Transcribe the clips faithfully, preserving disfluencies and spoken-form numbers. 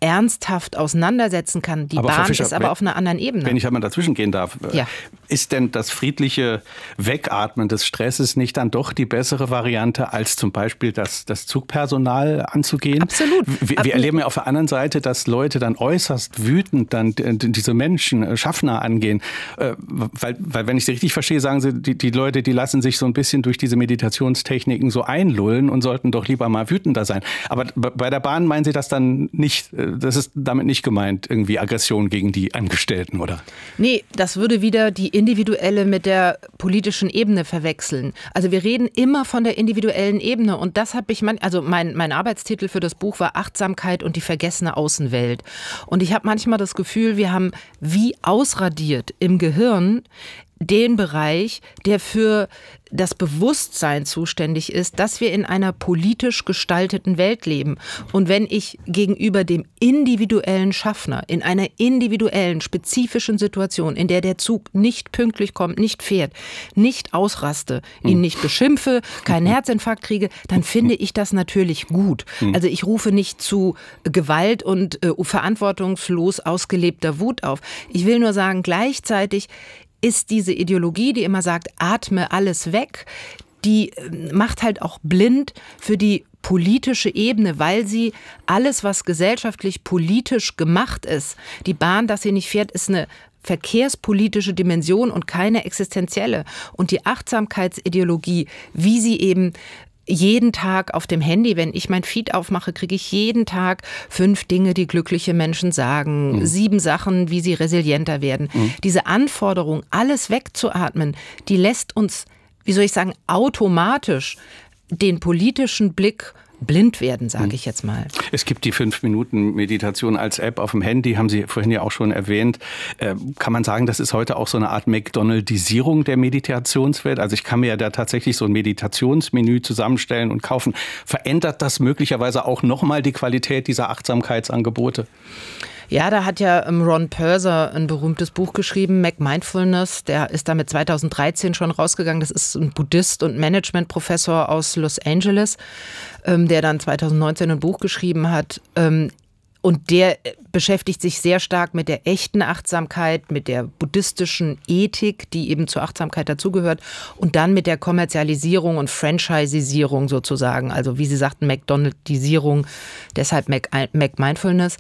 ernsthaft auseinandersetzen kann. Die aber Bahn Fischer, ist aber wenn, auf einer anderen Ebene. Wenn ich einmal dazwischen gehen darf, ja. ist denn das friedliche Wegatmen des Stresses nicht dann doch die bessere Variante, als zum Beispiel das, das Zugpersonal anzugehen? Absolut. Wir, wir erleben ja auf der anderen Seite, dass Leute dann äußerst wütend dann diese Menschen, Schaffner angehen. Weil, weil wenn ich Sie richtig verstehe, sagen Sie, die, die Leute, die lassen sich so ein bisschen durch diese Meditationstechniken so einlullen und sollten doch lieber mal wütender sein. Aber bei der Bahn meinen Sie das dann nicht, das ist damit nicht gemeint, irgendwie Aggression gegen die Angestellten, oder? Nee, das würde wieder die individuelle mit der politischen Ebene verwechseln. Also wir reden immer von der individuellen Ebene und das habe ich, man, also mein, mein Arbeitstitel für das Buch war Achtsamkeit und die vergessene Außenwelt. Und ich habe manchmal das Gefühl, wir haben wie ausradiert im Gehirn den Bereich, der für das Bewusstsein zuständig ist, dass wir in einer politisch gestalteten Welt leben. Und wenn ich gegenüber dem individuellen Schaffner in einer individuellen, spezifischen Situation, in der der Zug nicht pünktlich kommt, nicht fährt, nicht ausraste, ihn nicht beschimpfe, keinen Herzinfarkt kriege, dann finde ich das natürlich gut. Also ich rufe nicht zu Gewalt und äh, verantwortungslos ausgelebter Wut auf. Ich will nur sagen, gleichzeitig ist diese Ideologie, die immer sagt, atme alles weg, die macht halt auch blind für die politische Ebene, weil sie alles, was gesellschaftlich politisch gemacht ist, die Bahn, dass sie nicht fährt, ist eine verkehrspolitische Dimension und keine existenzielle. Und die Achtsamkeitsideologie, wie sie eben jeden Tag auf dem Handy, wenn ich mein Feed aufmache, kriege ich jeden Tag fünf Dinge, die glückliche Menschen sagen, mhm. sieben Sachen, wie sie resilienter werden. Mhm. Diese Anforderung, alles wegzuatmen, die lässt uns, wie soll ich sagen, automatisch den politischen Blick blind werden, sage ich jetzt mal. Es gibt die fünf-Minuten-Meditation als App auf dem Handy, haben Sie vorhin ja auch schon erwähnt. Äh, kann man sagen, das ist heute auch so eine Art McDonaldisierung der Meditationswelt? Also ich kann mir ja da tatsächlich so ein Meditationsmenü zusammenstellen und kaufen. Verändert das möglicherweise auch nochmal die Qualität dieser Achtsamkeitsangebote? Ja, da hat ja Ron Purser ein berühmtes Buch geschrieben, McMindfulness. Der ist damit zweitausenddreizehn schon rausgegangen. Das ist ein Buddhist und Managementprofessor aus Los Angeles, der dann zweitausendneunzehn ein Buch geschrieben hat. Und der beschäftigt sich sehr stark mit der echten Achtsamkeit, mit der buddhistischen Ethik, die eben zur Achtsamkeit dazugehört, und dann mit der Kommerzialisierung und Franchisisierung sozusagen. Also wie Sie sagten, McDonaldisierung, deshalb McMindfulness.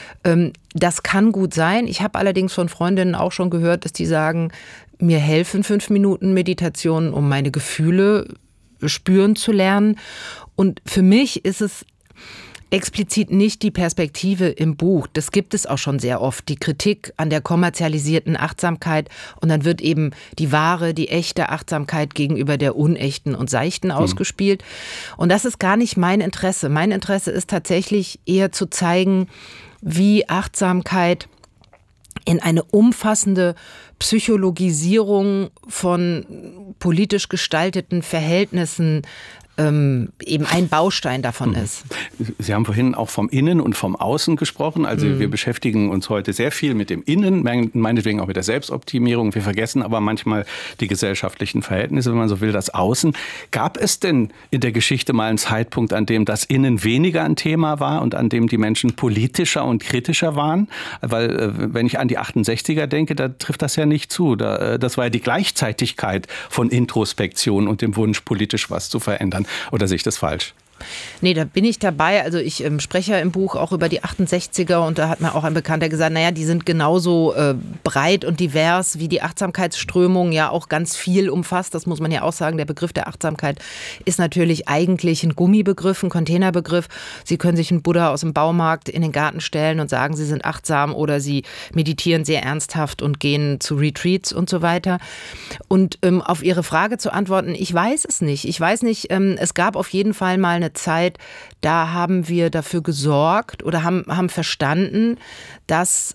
Das kann gut sein. Ich habe allerdings von Freundinnen auch schon gehört, dass die sagen, mir helfen fünf Minuten Meditationen, um meine Gefühle spüren zu lernen. Und für mich ist es explizit nicht die Perspektive im Buch. Das gibt es auch schon sehr oft, die Kritik an der kommerzialisierten Achtsamkeit. Und dann wird eben die wahre, die echte Achtsamkeit gegenüber der unechten und seichten mhm. ausgespielt. Und das ist gar nicht mein Interesse. Mein Interesse ist tatsächlich eher zu zeigen, wie Achtsamkeit in eine umfassende Psychologisierung von politisch gestalteten Verhältnissen ähm, eben ein Baustein davon ist. Sie haben vorhin auch vom Innen und vom Außen gesprochen. Also mhm. wir beschäftigen uns heute sehr viel mit dem Innen, meinetwegen auch mit der Selbstoptimierung. Wir vergessen aber manchmal die gesellschaftlichen Verhältnisse, wenn man so will, das Außen. Gab es denn in der Geschichte mal einen Zeitpunkt, an dem das Innen weniger ein Thema war und an dem die Menschen politischer und kritischer waren? Weil wenn ich an die achtundsechziger denke, da trifft das ja nicht zu. Das war ja die Gleichzeitigkeit von Introspektion und dem Wunsch, politisch was zu verändern. Oder sehe ich das falsch? Nee, da bin ich dabei. Also ich ähm, spreche ja im Buch auch über die achtundsechziger und da hat mir auch ein Bekannter gesagt, naja, die sind genauso äh, breit und divers, wie die Achtsamkeitsströmung ja auch ganz viel umfasst. Das muss man ja auch sagen. Der Begriff der Achtsamkeit ist natürlich eigentlich ein Gummibegriff, ein Containerbegriff. Sie können sich einen Buddha aus dem Baumarkt in den Garten stellen und sagen, sie sind achtsam oder sie meditieren sehr ernsthaft und gehen zu Retreats und so weiter. Und ähm, auf Ihre Frage zu antworten, ich weiß es nicht. Ich weiß nicht, ähm, es gab auf jeden Fall mal eine Zeit, da haben wir dafür gesorgt oder haben, haben verstanden, dass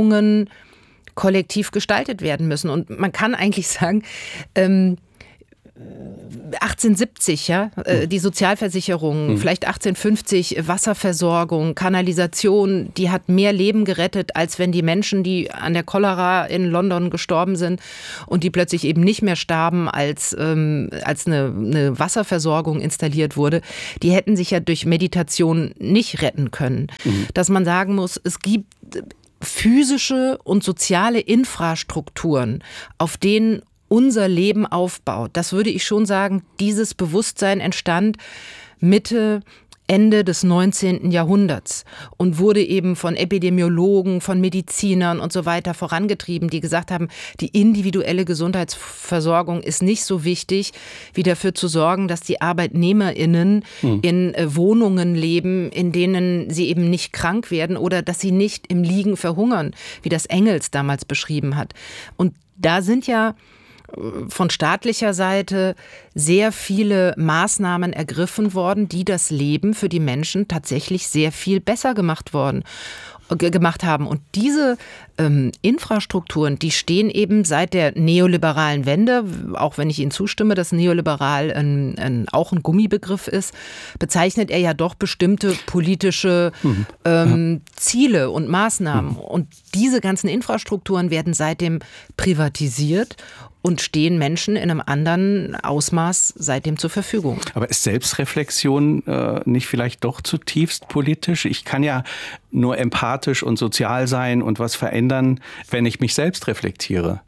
Lebensbedingungen kollektiv gestaltet werden müssen. Und man kann eigentlich sagen, ähm, achtzehnhundertsiebzig, ja, äh, die Sozialversicherung, mhm. vielleicht achtzehnhundertfünfzig Wasserversorgung, Kanalisation, die hat mehr Leben gerettet, als wenn die Menschen, die an der Cholera in London gestorben sind und die plötzlich eben nicht mehr starben, als, ähm, als eine, eine Wasserversorgung installiert wurde, die hätten sich ja durch Meditation nicht retten können. Mhm. Dass man sagen muss, es gibt physische und soziale Infrastrukturen, auf denen unser Leben aufbaut. Das würde ich schon sagen, dieses Bewusstsein entstand Mitte, Ende des neunzehnten Jahrhunderts und wurde eben von Epidemiologen, von Medizinern und so weiter vorangetrieben, die gesagt haben, die individuelle Gesundheitsversorgung ist nicht so wichtig, wie dafür zu sorgen, dass die ArbeitnehmerInnen hm. in äh, Wohnungen leben, in denen sie eben nicht krank werden oder dass sie nicht im Liegen verhungern, wie das Engels damals beschrieben hat. Und da sind ja von staatlicher Seite sehr viele Maßnahmen ergriffen worden, die das Leben für die Menschen tatsächlich sehr viel besser gemacht worden, g- gemacht haben. Und diese ähm, Infrastrukturen, die stehen eben seit der neoliberalen Wende, auch wenn ich Ihnen zustimme, dass neoliberal ein, ein, auch ein Gummibegriff ist, bezeichnet er ja doch bestimmte politische mhm. ähm, ja. Ziele und Maßnahmen. Mhm. Und diese ganzen Infrastrukturen werden seitdem privatisiert und stehen Menschen in einem anderen Ausmaß seitdem zur Verfügung. Aber ist Selbstreflexion äh, nicht vielleicht doch zutiefst politisch? Ich kann ja nur empathisch und sozial sein und was verändern, wenn ich mich selbst reflektiere.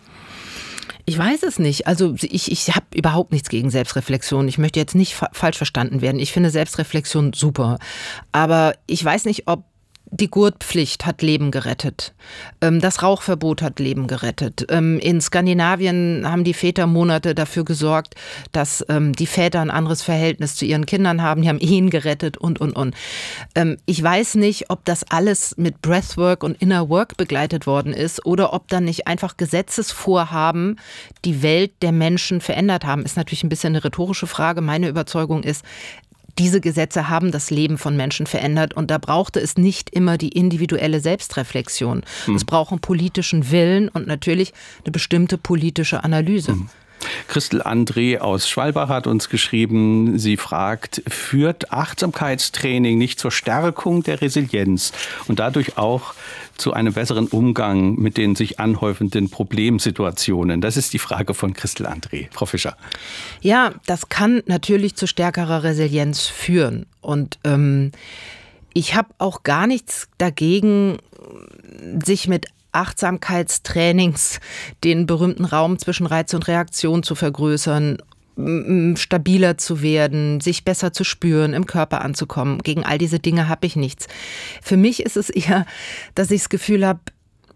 Ich weiß es nicht. Also ich, ich habe überhaupt nichts gegen Selbstreflexion. Ich möchte jetzt nicht fa- falsch verstanden werden. Ich finde Selbstreflexion super. Aber ich weiß nicht, ob die Gurtpflicht hat Leben gerettet. Das Rauchverbot hat Leben gerettet. In Skandinavien haben die Vätermonate dafür gesorgt, dass die Väter ein anderes Verhältnis zu ihren Kindern haben. Die haben Ehen gerettet und, und, und. Ich weiß nicht, ob das alles mit Breathwork und Inner Work begleitet worden ist oder ob dann nicht einfach Gesetzesvorhaben die Welt der Menschen verändert haben. Ist natürlich ein bisschen eine rhetorische Frage. Meine Überzeugung ist, diese Gesetze haben das Leben von Menschen verändert und da brauchte es nicht immer die individuelle Selbstreflexion. Hm. Es braucht einen politischen Willen und natürlich eine bestimmte politische Analyse. Hm. Christel André aus Schwalbach hat uns geschrieben, sie fragt, führt Achtsamkeitstraining nicht zur Stärkung der Resilienz und dadurch auch zu einem besseren Umgang mit den sich anhäufenden Problemsituationen? Das ist die Frage von Christel André. Frau Fischer. Ja, das kann natürlich zu stärkerer Resilienz führen. Und ähm, ich habe auch gar nichts dagegen, sich mit Achtsamkeitstrainings den berühmten Raum zwischen Reiz und Reaktion zu vergrößern, stabiler zu werden, sich besser zu spüren, im Körper anzukommen. Gegen all diese Dinge habe ich nichts. Für mich ist es eher, dass ich das Gefühl habe,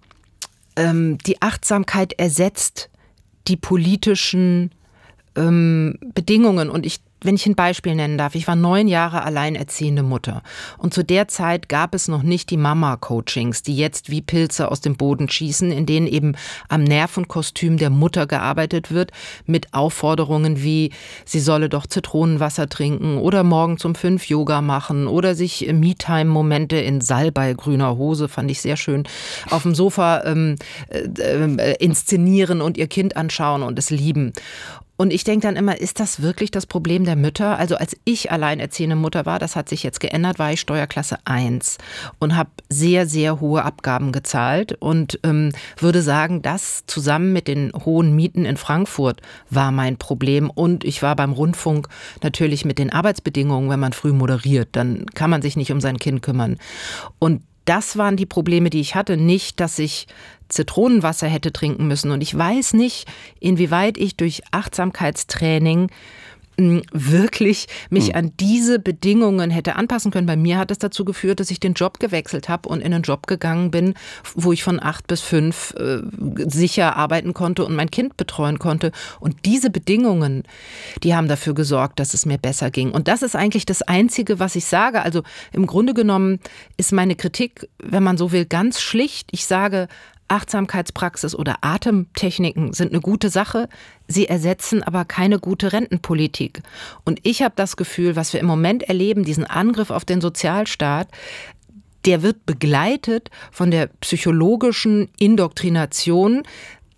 die Achtsamkeit ersetzt die politischen Bedingungen. Und ich Wenn ich ein Beispiel nennen darf, ich war neun Jahre alleinerziehende Mutter und zu der Zeit gab es noch nicht die Mama-Coachings, die jetzt wie Pilze aus dem Boden schießen, in denen eben am Nervenkostüm der Mutter gearbeitet wird mit Aufforderungen wie, sie solle doch Zitronenwasser trinken oder morgens um fünf Yoga machen oder sich Me-Time-Momente in Salbei-grüner Hose, fand ich sehr schön, auf dem Sofa ähm, äh, inszenieren und ihr Kind anschauen und es lieben. Und ich denke dann immer, ist das wirklich das Problem der Mütter? Also als ich alleinerziehende Mutter war, das hat sich jetzt geändert, war ich Steuerklasse eins und habe sehr, sehr hohe Abgaben gezahlt und ähm, würde sagen, das zusammen mit den hohen Mieten in Frankfurt war mein Problem. Und ich war beim Rundfunk natürlich mit den Arbeitsbedingungen, wenn man früh moderiert, dann kann man sich nicht um sein Kind kümmern. Und das waren die Probleme, die ich hatte. Nicht, dass ich Zitronenwasser hätte trinken müssen. Und ich weiß nicht, inwieweit ich durch Achtsamkeitstraining wirklich mich an diese Bedingungen hätte anpassen können. Bei mir hat es dazu geführt, dass ich den Job gewechselt habe und in einen Job gegangen bin, wo ich von acht bis fünf äh, sicher arbeiten konnte und mein Kind betreuen konnte. Und diese Bedingungen, die haben dafür gesorgt, dass es mir besser ging. Und das ist eigentlich das Einzige, was ich sage. Also im Grunde genommen ist meine Kritik, wenn man so will, ganz schlicht. Ich sage, Achtsamkeitspraxis oder Atemtechniken sind eine gute Sache. Sie ersetzen aber keine gute Rentenpolitik. Und ich habe das Gefühl, was wir im Moment erleben, diesen Angriff auf den Sozialstaat, der wird begleitet von der psychologischen Indoktrination,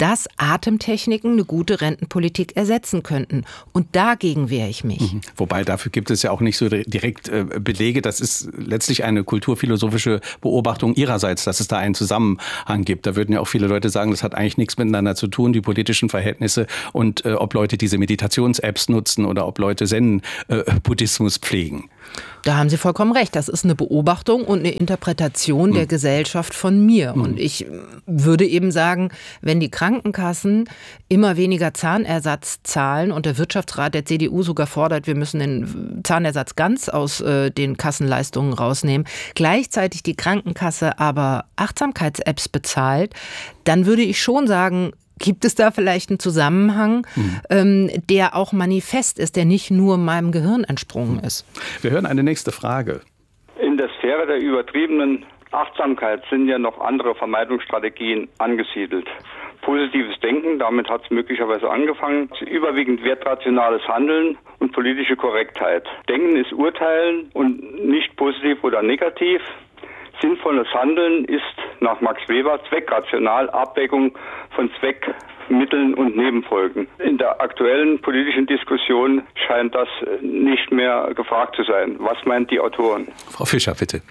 dass Atemtechniken eine gute Rentenpolitik ersetzen könnten. Und dagegen wehre ich mich. Mhm. Wobei dafür gibt es ja auch nicht so direkt äh, Belege. Das ist letztlich eine kulturphilosophische Beobachtung Ihrerseits, dass es da einen Zusammenhang gibt. Da würden ja auch viele Leute sagen, das hat eigentlich nichts miteinander zu tun, die politischen Verhältnisse und äh, ob Leute diese Meditations-Apps nutzen oder ob Leute Zen-Buddhismus äh, pflegen. Da haben Sie vollkommen recht. Das ist eine Beobachtung und eine Interpretation hm. der Gesellschaft von mir. Hm. Und ich würde eben sagen, wenn die Krankenkassen immer weniger Zahnersatz zahlen und der Wirtschaftsrat der C D U sogar fordert, wir müssen den Zahnersatz ganz aus äh, den Kassenleistungen rausnehmen, gleichzeitig die Krankenkasse aber Achtsamkeits-Apps bezahlt, dann würde ich schon sagen, gibt es da vielleicht einen Zusammenhang, mhm. ähm, der auch manifest ist, der nicht nur meinem Gehirn entsprungen ist? Wir hören eine nächste Frage. In der Sphäre der übertriebenen Achtsamkeit sind ja noch andere Vermeidungsstrategien angesiedelt. Positives Denken, damit hat es möglicherweise angefangen, überwiegend wertrationales Handeln und politische Korrektheit. Denken ist Urteilen und nicht positiv oder negativ. Sinnvolles Handeln ist nach Max Weber zweckrational, Abwägung von Zweckmitteln und Nebenfolgen. In der aktuellen politischen Diskussion scheint das nicht mehr gefragt zu sein. Was meint die Autorin? Frau Fischer, bitte.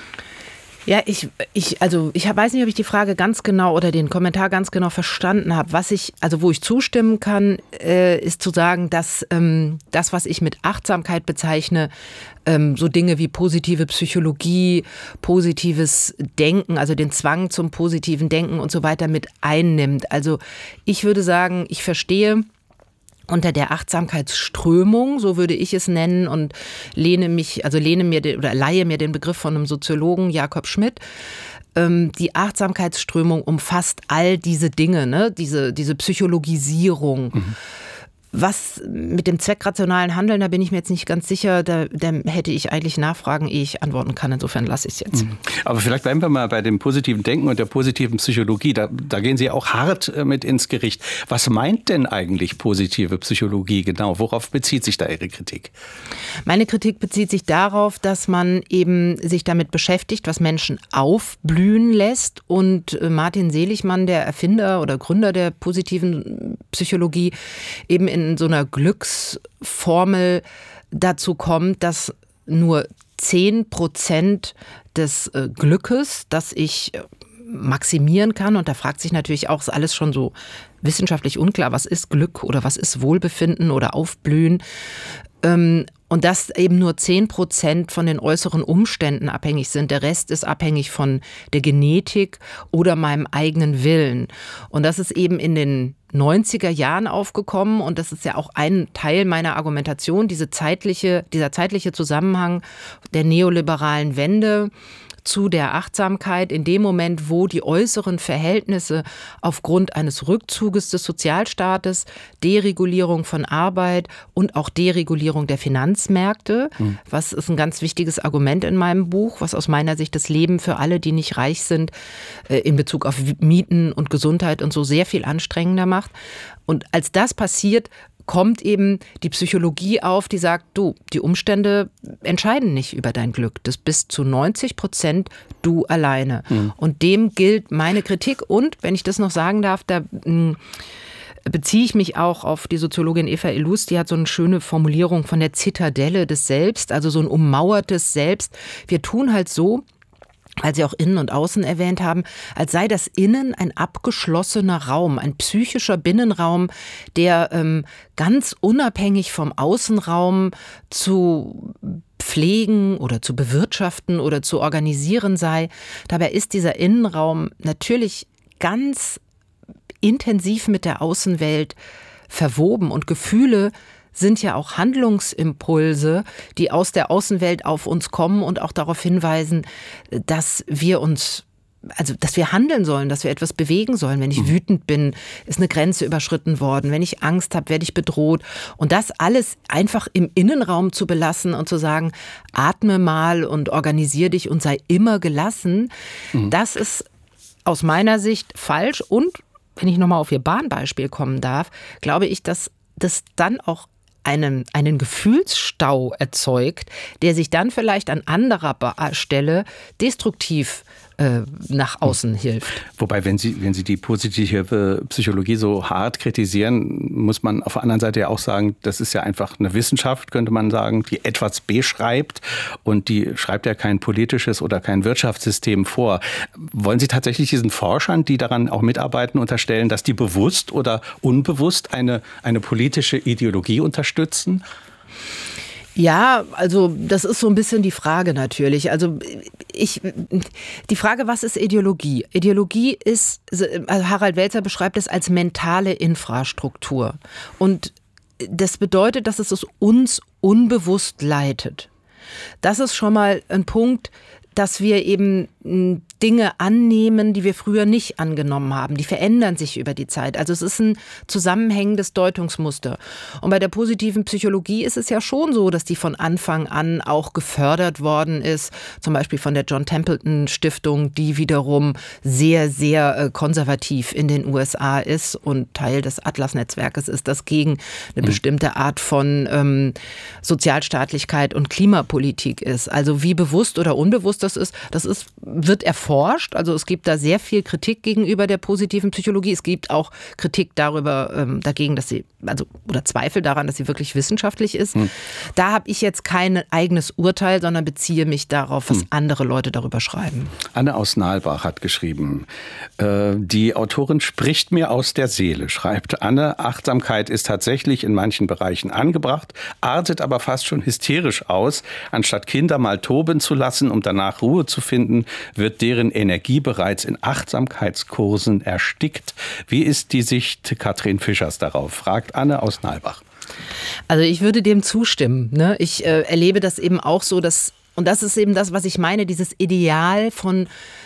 Ja, ich, ich, also ich weiß nicht, ob ich die Frage ganz genau oder den Kommentar ganz genau verstanden habe. Was ich, also wo ich zustimmen kann, äh, ist zu sagen, dass ähm, das, was ich mit Achtsamkeit bezeichne, ähm, so Dinge wie positive Psychologie, positives Denken, also den Zwang zum positiven Denken und so weiter mit einnimmt. Also ich würde sagen, ich verstehe unter der Achtsamkeitsströmung, so würde ich es nennen, und lehne mich, also lehne mir den, oder leihe mir den Begriff von einem Soziologen, Jakob Schmidt. Ähm, die Achtsamkeitsströmung umfasst all diese Dinge, ne? diese, diese Psychologisierung. Mhm. Was mit dem zweckrationalen Handeln, da bin ich mir jetzt nicht ganz sicher, da, da hätte ich eigentlich nachfragen, ehe ich antworten kann. Insofern lasse ich es jetzt. Aber vielleicht bleiben wir mal bei dem positiven Denken und der positiven Psychologie. Da, da gehen Sie auch hart mit ins Gericht. Was meint denn eigentlich positive Psychologie genau? Worauf bezieht sich da Ihre Kritik? Meine Kritik bezieht sich darauf, dass man eben sich damit beschäftigt, was Menschen aufblühen lässt. Und Martin Seligmann, der Erfinder oder Gründer der positiven Psychologie, eben in in so einer Glücksformel dazu kommt, dass nur zehn Prozent des äh, Glückes, das ich maximieren kann, und da fragt sich natürlich auch, ist alles schon so wissenschaftlich unklar, was ist Glück oder was ist Wohlbefinden oder Aufblühen, ähm, und dass eben nur zehn Prozent von den äußeren Umständen abhängig sind. Der Rest ist abhängig von der Genetik oder meinem eigenen Willen. Und das ist eben in den neunziger Jahren aufgekommen, und das ist ja auch ein Teil meiner Argumentation, diese zeitliche, dieser zeitliche Zusammenhang der neoliberalen Wende zu der Achtsamkeit in dem Moment, wo die äußeren Verhältnisse aufgrund eines Rückzuges des Sozialstaates, Deregulierung von Arbeit und auch Deregulierung der Finanzmärkte, mhm. was ist ein ganz wichtiges Argument in meinem Buch, was aus meiner Sicht das Leben für alle, die nicht reich sind, in Bezug auf Mieten und Gesundheit und so sehr viel anstrengender macht. Und als das passiert, kommt eben die Psychologie auf, die sagt, du, die Umstände entscheiden nicht über dein Glück. Das bist zu neunzig Prozent du alleine. Mhm. Und dem gilt meine Kritik. Und, wenn ich das noch sagen darf, da mh, beziehe ich mich auch auf die Soziologin Eva Illouz, die hat so eine schöne Formulierung von der Zitadelle des Selbst, also so ein ummauertes Selbst. Wir tun halt so, als Sie auch Innen und Außen erwähnt haben, als sei das Innen ein abgeschlossener Raum, ein psychischer Binnenraum, der ähm, ganz unabhängig vom Außenraum zu pflegen oder zu bewirtschaften oder zu organisieren sei. Dabei ist dieser Innenraum natürlich ganz intensiv mit der Außenwelt verwoben, und Gefühle sind ja auch Handlungsimpulse, die aus der Außenwelt auf uns kommen und auch darauf hinweisen, dass wir uns, also dass wir handeln sollen, dass wir etwas bewegen sollen. Wenn ich wütend bin, ist eine Grenze überschritten worden. Wenn ich Angst habe, werde ich bedroht. Und das alles einfach im Innenraum zu belassen und zu sagen, atme mal und organisiere dich und sei immer gelassen, mhm. das ist aus meiner Sicht falsch. Und wenn ich nochmal auf Ihr Bahnbeispiel kommen darf, glaube ich, dass das dann auch einen, einen Gefühlsstau erzeugt, der sich dann vielleicht an anderer Stelle destruktiv äh, nach außen hilft. Wobei, wenn Sie, wenn Sie die positive Psychologie so hart kritisieren, muss man auf der anderen Seite ja auch sagen, das ist ja einfach eine Wissenschaft, könnte man sagen, die etwas beschreibt und die schreibt ja kein politisches oder kein Wirtschaftssystem vor. Wollen Sie tatsächlich diesen Forschern, die daran auch mitarbeiten, unterstellen, dass die bewusst oder unbewusst eine, eine politische Ideologie unterstützen? Ja, also das ist so ein bisschen die Frage natürlich. Also ich, die Frage, was ist Ideologie? Ideologie ist, also Harald Welzer beschreibt es als mentale Infrastruktur. Und das bedeutet, dass es uns unbewusst leitet. Das ist schon mal ein Punkt, dass wir eben Dinge annehmen, die wir früher nicht angenommen haben. Die verändern sich über die Zeit. Also es ist ein zusammenhängendes Deutungsmuster. Und bei der positiven Psychologie ist es ja schon so, dass die von Anfang an auch gefördert worden ist. Zum Beispiel von der John Templeton Stiftung, die wiederum sehr, sehr konservativ in den U S A ist und Teil des Atlas-Netzwerkes ist, das gegen eine bestimmte Art von ähm, Sozialstaatlichkeit und Klimapolitik ist. Also wie bewusst oder unbewusst das ist, das ist, wird erforscht. Also es gibt da sehr viel Kritik gegenüber der positiven Psychologie. Es gibt auch Kritik darüber, ähm, dagegen, dass sie, also oder Zweifel daran, dass sie wirklich wissenschaftlich ist. Hm. Da habe ich jetzt kein eigenes Urteil, sondern beziehe mich darauf, was hm. andere Leute darüber schreiben. Anne aus Nalbach hat geschrieben, äh, die Autorin spricht mir aus der Seele, schreibt Anne. Achtsamkeit ist tatsächlich in manchen Bereichen angebracht, artet aber fast schon hysterisch aus. Anstatt Kinder mal toben zu lassen, um danach Ruhe zu finden, wird deren Energie bereits in Achtsamkeitskursen erstickt. Wie ist die Sicht Katrin Fischers darauf? Fragt Anne aus Nalbach. Also ich würde dem zustimmen. Ne? Ich äh, erlebe das eben auch so, dass, und das ist eben das, was ich meine, dieses Ideal von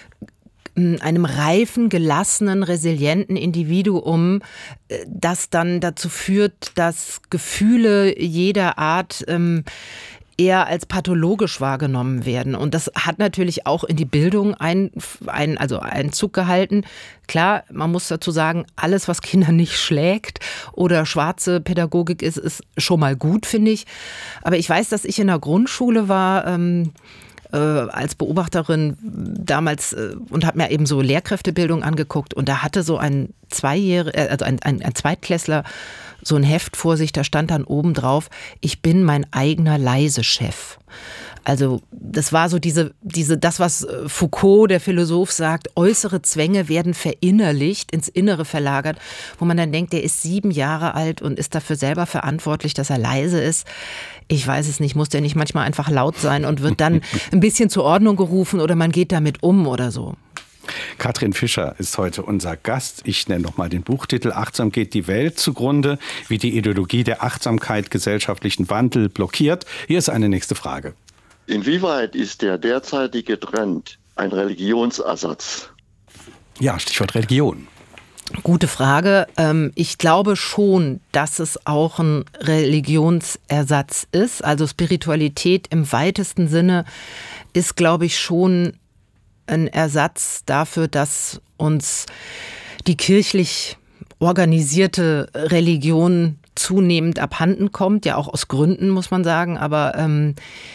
einem reifen, gelassenen, resilienten Individuum, das dann dazu führt, dass Gefühle jeder Art ähm, eher als pathologisch wahrgenommen werden. Und das hat natürlich auch in die Bildung ein, ein, also Einzug gehalten. Klar, man muss dazu sagen, alles, was Kinder nicht schlägt oder schwarze Pädagogik ist, ist schon mal gut, finde ich. Aber ich weiß, dass ich in der Grundschule war, ähm, äh, als Beobachterin damals äh, und habe mir eben so Lehrkräftebildung angeguckt. Und da hatte so ein Zweijähriger, äh, also ein, ein, ein Zweitklässler, so ein Heft vor sich, da stand dann oben drauf, ich bin mein eigener Leise-Chef. Also das war so diese, diese, das, was Foucault, der Philosoph, sagt, äußere Zwänge werden verinnerlicht, ins Innere verlagert, wo man dann denkt, der ist sieben Jahre alt und ist dafür selber verantwortlich, dass er leise ist. Ich weiß es nicht, muss der nicht manchmal einfach laut sein und wird dann ein bisschen zur Ordnung gerufen oder man geht damit um oder so. Katrin Fischer ist heute unser Gast. Ich nenne noch mal den Buchtitel. Achtsam geht die Welt zugrunde, wie die Ideologie der Achtsamkeit gesellschaftlichen Wandel blockiert. Hier ist eine nächste Frage. Inwieweit ist der derzeitige Trend ein Religionsersatz? Ja, Stichwort Religion. Gute Frage. Ich glaube schon, dass es auch ein Religionsersatz ist. Also Spiritualität im weitesten Sinne ist, glaube ich, schon ein Ersatz dafür, dass uns die kirchlich organisierte Religion zunehmend abhanden kommt, ja auch aus Gründen, muss man sagen, aber ähm,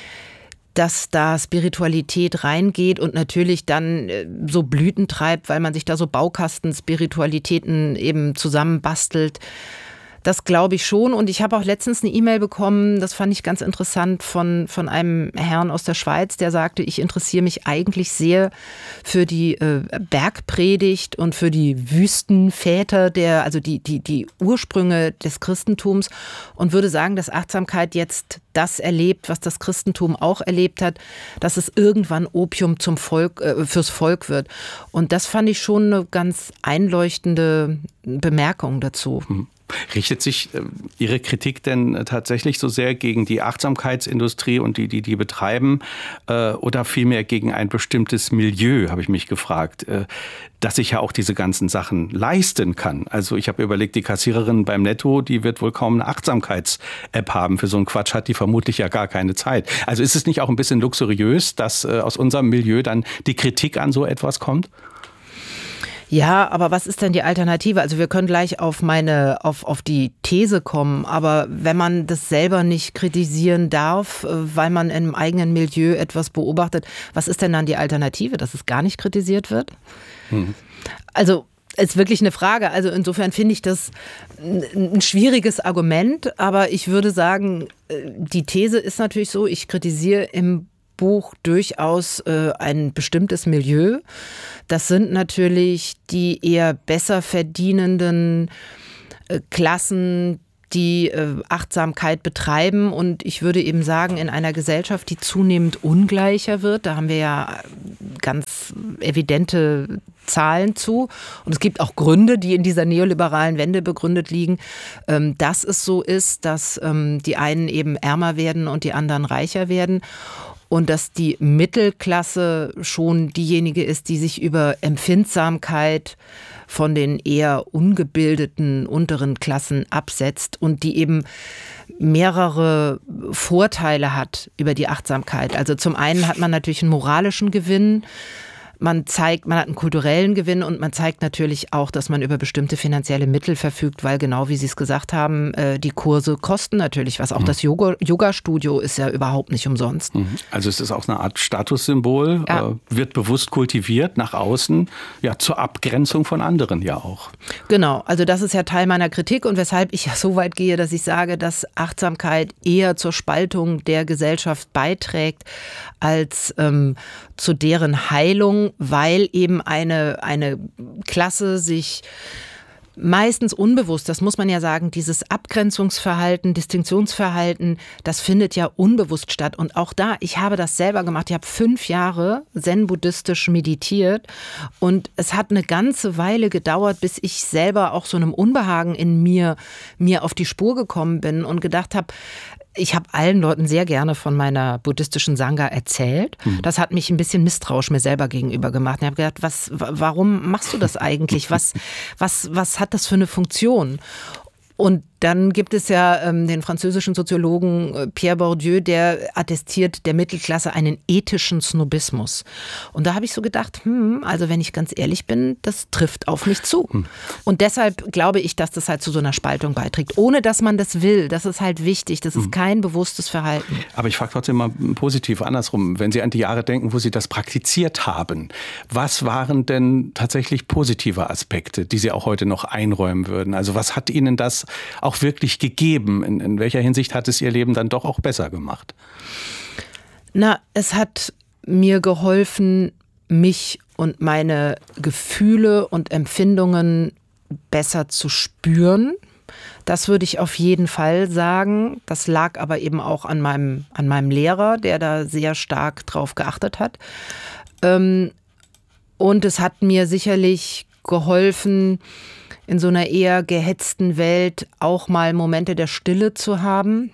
dass da Spiritualität reingeht und natürlich dann äh, so Blüten treibt, weil man sich da so Baukasten-Spiritualitäten eben zusammenbastelt. Das glaube ich schon. Und ich habe auch letztens eine E-Mail bekommen, das fand ich ganz interessant, von, von einem Herrn aus der Schweiz, der sagte, ich interessiere mich eigentlich sehr für die äh, Bergpredigt und für die Wüstenväter, der, also die, die, die Ursprünge des Christentums und würde sagen, dass Achtsamkeit jetzt das erlebt, was das Christentum auch erlebt hat, dass es irgendwann Opium zum Volk, äh, fürs Volk wird. Und das fand ich schon eine ganz einleuchtende Bemerkung dazu. Mhm. Richtet sich äh, Ihre Kritik denn tatsächlich so sehr gegen die Achtsamkeitsindustrie und die, die die betreiben äh, oder vielmehr gegen ein bestimmtes Milieu, habe ich mich gefragt, äh, das sich ja auch diese ganzen Sachen leisten kann? Also ich habe überlegt, die Kassiererin beim Netto, die wird wohl kaum eine Achtsamkeits-App haben. Für so einen Quatsch hat die vermutlich ja gar keine Zeit. Also ist es nicht auch ein bisschen luxuriös, dass äh, aus unserem Milieu dann die Kritik an so etwas kommt? Ja, aber was ist denn die Alternative? Also wir können gleich auf meine, auf, auf die These kommen, aber wenn man das selber nicht kritisieren darf, weil man im eigenen Milieu etwas beobachtet, was ist denn dann die Alternative, dass es gar nicht kritisiert wird? Hm. Also ist wirklich eine Frage. Also insofern finde ich das ein schwieriges Argument, aber ich würde sagen, die These ist natürlich so, ich kritisiere im Buch durchaus äh, ein bestimmtes Milieu. Das sind natürlich die eher besser verdienenden äh, Klassen, die äh, Achtsamkeit betreiben. Und ich würde eben sagen, in einer Gesellschaft, die zunehmend ungleicher wird, da haben wir ja ganz evidente Zahlen zu. Und es gibt auch Gründe, die in dieser neoliberalen Wende begründet liegen, ähm, dass es so ist, dass ähm, die einen eben ärmer werden und die anderen reicher werden. Und dass die Mittelklasse schon diejenige ist, die sich über Empfindsamkeit von den eher ungebildeten unteren Klassen absetzt und die eben mehrere Vorteile hat über die Achtsamkeit. Also zum einen hat man natürlich einen moralischen Gewinn. Man zeigt, man hat einen kulturellen Gewinn und man zeigt natürlich auch, dass man über bestimmte finanzielle Mittel verfügt, weil genau wie Sie es gesagt haben, die Kurse kosten natürlich was. Auch mhm. das Yoga, Yoga-Studio ist ja überhaupt nicht umsonst. Also es ist auch eine Art Statussymbol, ja. Wird bewusst kultiviert nach außen, ja, zur Abgrenzung von anderen ja auch. Genau, also das ist ja Teil meiner Kritik und weshalb ich ja so weit gehe, dass ich sage, dass Achtsamkeit eher zur Spaltung der Gesellschaft beiträgt, als ähm, zu deren Heilung, weil eben eine, eine Klasse sich meistens unbewusst, das muss man ja sagen, dieses Abgrenzungsverhalten, Distinktionsverhalten, das findet ja unbewusst statt. Und auch da, ich habe das selber gemacht. Ich habe fünf Jahre zen-buddhistisch meditiert und es hat eine ganze Weile gedauert, bis ich selber auch so einem Unbehagen in mir, mir auf die Spur gekommen bin und gedacht habe, ich habe allen Leuten sehr gerne von meiner buddhistischen Sangha erzählt. Mhm. Das hat mich ein bisschen misstrauisch mir selber gegenüber gemacht. Ich habe gedacht, was, warum machst du das eigentlich? Was, was, was hat das für eine Funktion? Und dann gibt es ja ähm, den französischen Soziologen äh, Pierre Bourdieu, der attestiert der Mittelklasse einen ethischen Snobismus. Und da habe ich so gedacht, hm, also wenn ich ganz ehrlich bin, das trifft auf mich zu. Hm. Und deshalb glaube ich, dass das halt zu so einer Spaltung beiträgt, ohne dass man das will. Das ist halt wichtig, das ist hm. kein bewusstes Verhalten. Aber ich frage trotzdem mal positiv andersrum, wenn Sie an die Jahre denken, wo Sie das praktiziert haben, was waren denn tatsächlich positive Aspekte, die Sie auch heute noch einräumen würden? Also was hat Ihnen das auch wirklich gegeben? In, in welcher Hinsicht hat es Ihr Leben dann doch auch besser gemacht? Na, es hat mir geholfen, mich und meine Gefühle und Empfindungen besser zu spüren. Das würde ich auf jeden Fall sagen. Das lag aber eben auch an meinem, an meinem Lehrer, der da sehr stark drauf geachtet hat. Und es hat mir sicherlich geholfen, in so einer eher gehetzten Welt auch mal Momente der Stille zu haben.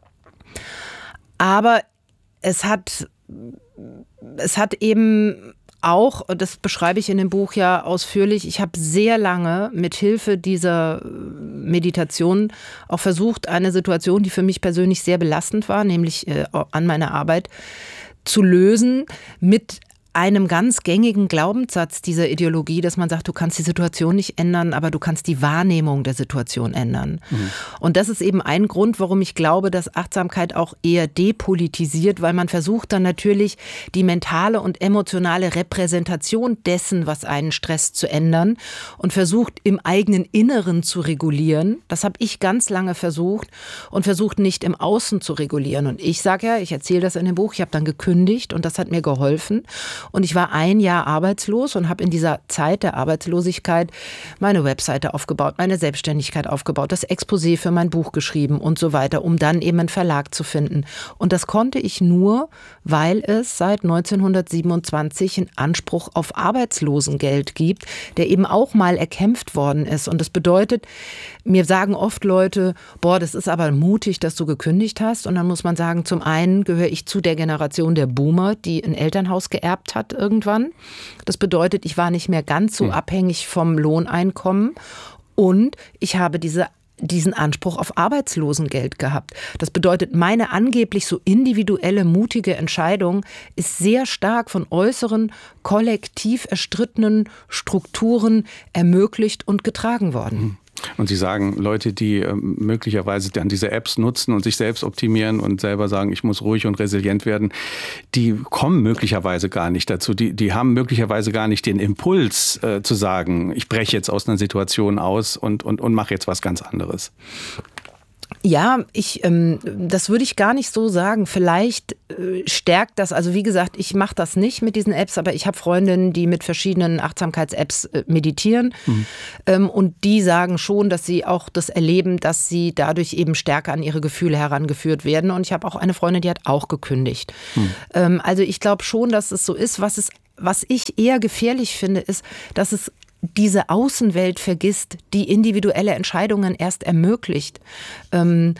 Aber es hat, es hat eben auch, das beschreibe ich in dem Buch ja ausführlich, ich habe sehr lange mit Hilfe dieser Meditation auch versucht, eine Situation, die für mich persönlich sehr belastend war, nämlich äh, an meiner Arbeit, zu lösen mit einem ganz gängigen Glaubenssatz dieser Ideologie, dass man sagt, du kannst die Situation nicht ändern, aber du kannst die Wahrnehmung der Situation ändern. Mhm. Und das ist eben ein Grund, warum ich glaube, dass Achtsamkeit auch eher depolitisiert, weil man versucht dann natürlich die mentale und emotionale Repräsentation dessen, was einen stresst, zu ändern und versucht im eigenen Inneren zu regulieren. Das habe ich ganz lange versucht und versucht nicht im Außen zu regulieren. Und ich sage ja, ich erzähle das in dem Buch, ich habe dann gekündigt und das hat mir geholfen. Und ich war ein Jahr arbeitslos und habe in dieser Zeit der Arbeitslosigkeit meine Webseite aufgebaut, meine Selbstständigkeit aufgebaut, das Exposé für mein Buch geschrieben und so weiter, um dann eben einen Verlag zu finden. Und das konnte ich nur, weil es seit neunzehnhundertsiebenundzwanzig einen Anspruch auf Arbeitslosengeld gibt, der eben auch mal erkämpft worden ist. Und das bedeutet, mir sagen oft Leute, boah, das ist aber mutig, dass du gekündigt hast. Und dann muss man sagen, zum einen gehöre ich zu der Generation der Boomer, die ein Elternhaus geerbt hat irgendwann. Das bedeutet, ich war nicht mehr ganz so hm. abhängig vom Lohneinkommen und ich habe diese diesen Anspruch auf Arbeitslosengeld gehabt. Das bedeutet, meine angeblich so individuelle, mutige Entscheidung ist sehr stark von äußeren, kollektiv erstrittenen Strukturen ermöglicht und getragen worden. Und Sie sagen, Leute, die äh, möglicherweise dann diese Apps nutzen und sich selbst optimieren und selber sagen, ich muss ruhig und resilient werden, die kommen möglicherweise gar nicht dazu. Die, die haben möglicherweise gar nicht den Impuls äh, zu sagen, ich breche jetzt aus einer Situation aus und, und, und mache jetzt was ganz anderes. Ja, ich, ähm, das würde ich gar nicht so sagen. Vielleicht äh, stärkt das, also wie gesagt, ich mache das nicht mit diesen Apps, aber ich habe Freundinnen, die mit verschiedenen Achtsamkeits-Apps äh, meditieren mhm. ähm, und die sagen schon, dass sie auch das erleben, dass sie dadurch eben stärker an ihre Gefühle herangeführt werden. Und ich habe auch eine Freundin, die hat auch gekündigt. Mhm. Ähm, also ich glaube schon, dass es so ist. Was es, was ich eher gefährlich finde, ist, dass es diese Außenwelt vergisst, die individuelle Entscheidungen erst ermöglicht. Ähm,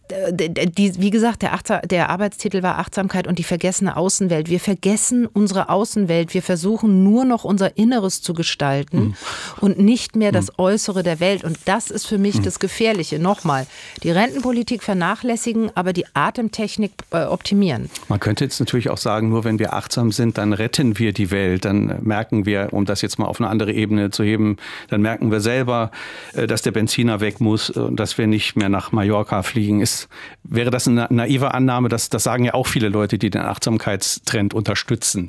die, wie gesagt, der, Achtsam, der Arbeitstitel war Achtsamkeit und die vergessene Außenwelt. Wir vergessen unsere Außenwelt. Wir versuchen nur noch unser Inneres zu gestalten mhm. und nicht mehr das Äußere der Welt. Und das ist für mich mhm. das Gefährliche. Nochmal, die Rentenpolitik vernachlässigen, aber die Atemtechnik äh, optimieren. Man könnte jetzt natürlich auch sagen, nur wenn wir achtsam sind, dann retten wir die Welt. Dann merken wir, um das jetzt mal auf eine andere Ebene zu heben, dann merken wir selber, dass der Benziner weg muss und dass wir nicht mehr nach Mallorca fliegen. Ist Wäre das eine naive Annahme? Das, das sagen ja auch viele Leute, die den Achtsamkeitstrend unterstützen.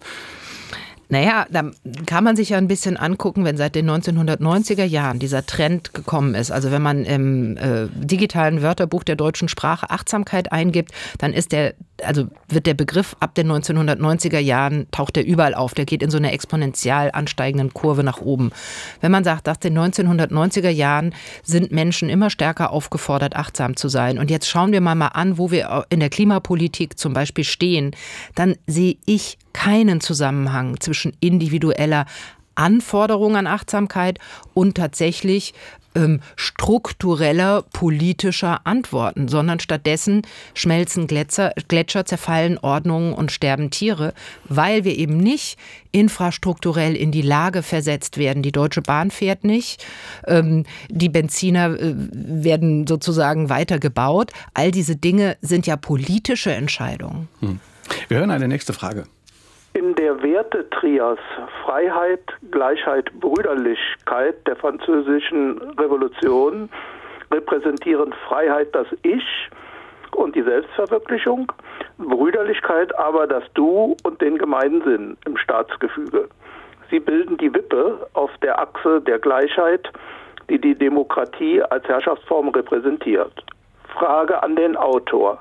Naja, da kann man sich ja ein bisschen angucken, wenn seit den neunzehnhundertneunziger Jahren dieser Trend gekommen ist. Also wenn man im äh, digitalen Wörterbuch der deutschen Sprache Achtsamkeit eingibt, dann ist der, also wird der Begriff ab den neunzehnhundertneunziger Jahren, taucht der überall auf. Der geht in so einer exponentiell ansteigenden Kurve nach oben. Wenn man sagt, nach den neunzehnhundertneunziger Jahren sind Menschen immer stärker aufgefordert, achtsam zu sein. Und jetzt schauen wir mal, mal an, wo wir in der Klimapolitik zum Beispiel stehen. Dann sehe ich keinen Zusammenhang zwischen individueller Anforderung an Achtsamkeit und tatsächlich ähm, struktureller politischer Antworten, sondern stattdessen schmelzen Gletscher, Gletscher, zerfallen Ordnungen und sterben Tiere, weil wir eben nicht infrastrukturell in die Lage versetzt werden. Die Deutsche Bahn fährt nicht, ähm, die Benziner äh, werden sozusagen weiter gebaut. All diese Dinge sind ja politische Entscheidungen. Hm. Wir hören eine nächste Frage. In der Wertetrias Freiheit, Gleichheit, Brüderlichkeit der französischen Revolution repräsentieren Freiheit das Ich und die Selbstverwirklichung, Brüderlichkeit aber das Du und den Gemeinsinn im Staatsgefüge. Sie bilden die Wippe auf der Achse der Gleichheit, die die Demokratie als Herrschaftsform repräsentiert. Frage an den Autor.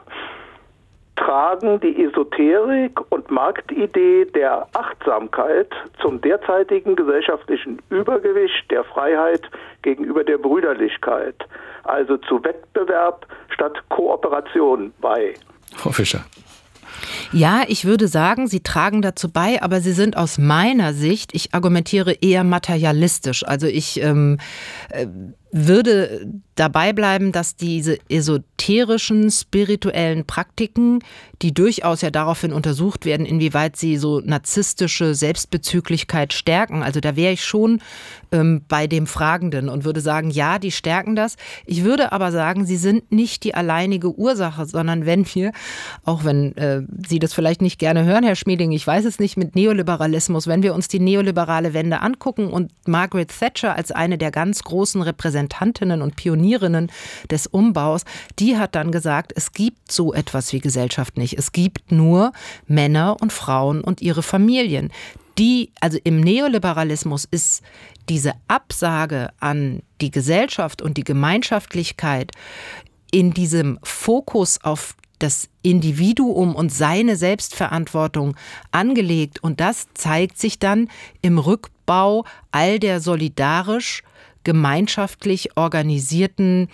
Tragen die Esoterik und Marktidee der Achtsamkeit zum derzeitigen gesellschaftlichen Übergewicht der Freiheit gegenüber der Brüderlichkeit, also zu Wettbewerb statt Kooperation bei? Frau Fischer. Ja, ich würde sagen, sie tragen dazu bei, aber sie sind aus meiner Sicht, ich argumentiere eher materialistisch. Also ich ähm, äh, würde dabei bleiben, dass diese esoterischen, spirituellen Praktiken, die durchaus ja daraufhin untersucht werden, inwieweit sie so narzisstische Selbstbezüglichkeit stärken. Also da wäre ich schon ähm, bei dem Fragenden und würde sagen, ja, die stärken das. Ich würde aber sagen, sie sind nicht die alleinige Ursache, sondern wenn wir, auch wenn äh, Sie das vielleicht nicht gerne hören, Herr Schmieding, ich weiß es nicht, mit Neoliberalismus, wenn wir uns die neoliberale Wende angucken und Margaret Thatcher als eine der ganz großen Repräsentantinnen und Pionierinnen des Umbaus, die hat dann gesagt, es gibt so etwas wie Gesellschaft nicht. Es gibt nur Männer und Frauen und ihre Familien. Die, also im Neoliberalismus ist diese Absage an die Gesellschaft und die Gemeinschaftlichkeit in diesem Fokus auf das Individuum und seine Selbstverantwortung angelegt. Und das zeigt sich dann im Rückbau all der solidarisch, gemeinschaftlich organisierten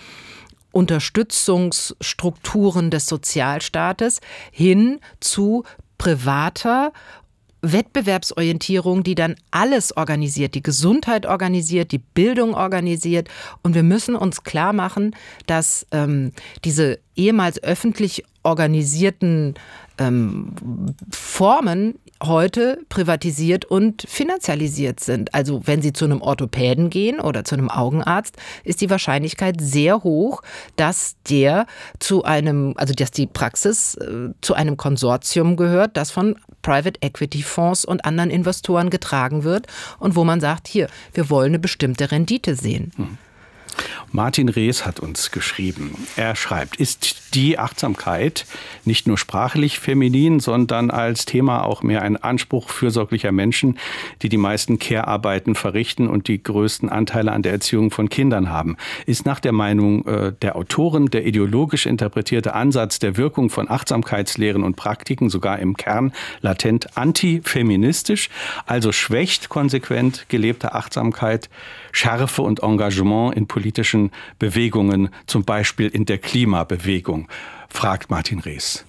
Unterstützungsstrukturen des Sozialstaates hin zu privater Wettbewerbsorientierung, die dann alles organisiert, die Gesundheit organisiert, die Bildung organisiert. Und wir müssen uns klar machen, dass ähm, diese ehemals öffentlich organisierten ähm, Formen heute privatisiert und finanzialisiert sind. Also wenn Sie zu einem Orthopäden gehen oder zu einem Augenarzt, ist die Wahrscheinlichkeit sehr hoch, dass der zu einem, also dass die Praxis äh, zu einem Konsortium gehört, das von Private Equity Fonds und anderen Investoren getragen wird und wo man sagt, hier, wir wollen eine bestimmte Rendite sehen. Hm. Martin Rees hat uns geschrieben. Er schreibt, ist die Achtsamkeit nicht nur sprachlich feminin, sondern als Thema auch mehr ein Anspruch fürsorglicher Menschen, die die meisten Care-Arbeiten verrichten und die größten Anteile an der Erziehung von Kindern haben? Ist nach der Meinung äh, der Autoren der ideologisch interpretierte Ansatz der Wirkung von Achtsamkeitslehren und Praktiken sogar im Kern latent antifeministisch, also schwächt konsequent gelebte Achtsamkeit Schärfe und Engagement in politischen Bewegungen, zum Beispiel in der Klimabewegung, fragt Martin Rees.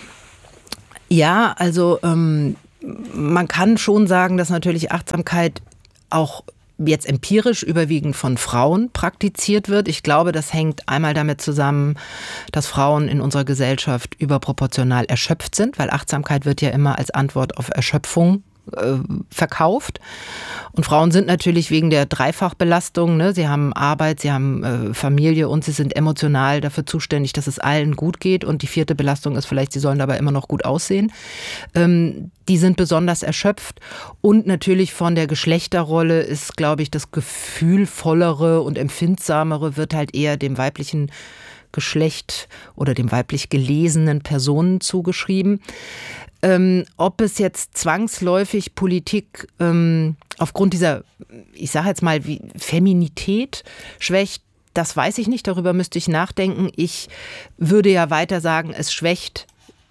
Ja, also ähm, man kann schon sagen, dass natürlich Achtsamkeit auch jetzt empirisch überwiegend von Frauen praktiziert wird. Ich glaube, das hängt einmal damit zusammen, dass Frauen in unserer Gesellschaft überproportional erschöpft sind, weil Achtsamkeit wird ja immer als Antwort auf Erschöpfung verkauft. Und Frauen sind natürlich wegen der Dreifachbelastung, ne? Sie haben Arbeit, sie haben äh, Familie und sie sind emotional dafür zuständig, dass es allen gut geht. Und die vierte Belastung ist vielleicht, sie sollen dabei immer noch gut aussehen. Ähm, die sind besonders erschöpft. Und natürlich von der Geschlechterrolle ist, glaube ich, das gefühlvollere und empfindsamere wird halt eher dem weiblichen Geschlecht oder dem weiblich gelesenen Personen zugeschrieben. Ähm, ob es jetzt zwangsläufig Politik ähm, aufgrund dieser, ich sage jetzt mal, wie Feminität schwächt, das weiß ich nicht, darüber müsste ich nachdenken. Ich würde ja weiter sagen, es schwächt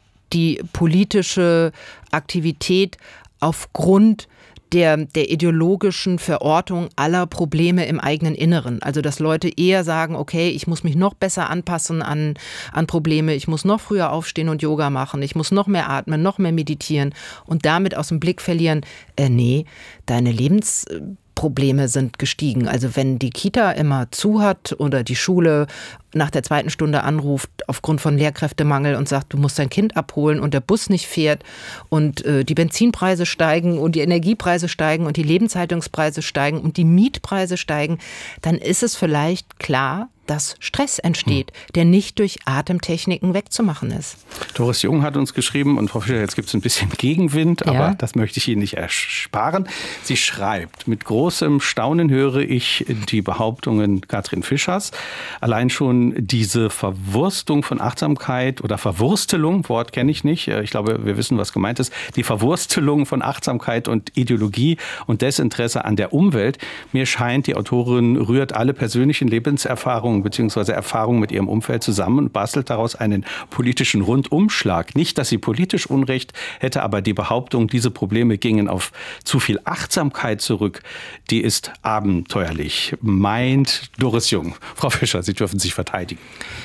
die politische Aktivität aufgrund Der, der ideologischen Verortung aller Probleme im eigenen Inneren. Also dass Leute eher sagen, okay, ich muss mich noch besser anpassen an, an Probleme, ich muss noch früher aufstehen und Yoga machen, ich muss noch mehr atmen, noch mehr meditieren und damit aus dem Blick verlieren, äh, nee, deine Lebensprobleme sind gestiegen. Also wenn die Kita immer zu hat oder die Schule nach der zweiten Stunde anruft aufgrund von Lehrkräftemangel und sagt, du musst dein Kind abholen und der Bus nicht fährt und äh, die Benzinpreise steigen und die Energiepreise steigen und die Lebenshaltungspreise steigen und die Mietpreise steigen, dann ist es vielleicht klar, dass Stress entsteht, der nicht durch Atemtechniken wegzumachen ist. Doris Jung hat uns geschrieben, und Frau Fischer, jetzt gibt es ein bisschen Gegenwind, aber ja. das möchte ich Ihnen nicht ersparen. Sie schreibt, mit großem Staunen höre ich die Behauptungen Katrin Fischers. Allein schon diese Verwurstung von Achtsamkeit oder Verwurstelung, Wort kenne ich nicht, ich glaube, wir wissen, was gemeint ist, die Verwurstelung von Achtsamkeit und Ideologie und Desinteresse an der Umwelt. Mir scheint, die Autorin rührt alle persönlichen Lebenserfahrungen bzw. Erfahrungen mit ihrem Umfeld zusammen und bastelt daraus einen politischen Rundumschlag. Nicht, dass sie politisch Unrecht hätte, aber die Behauptung, diese Probleme gingen auf zu viel Achtsamkeit zurück, die ist abenteuerlich, meint Doris Jung. Frau Fischer, Sie dürfen sich verteidigen.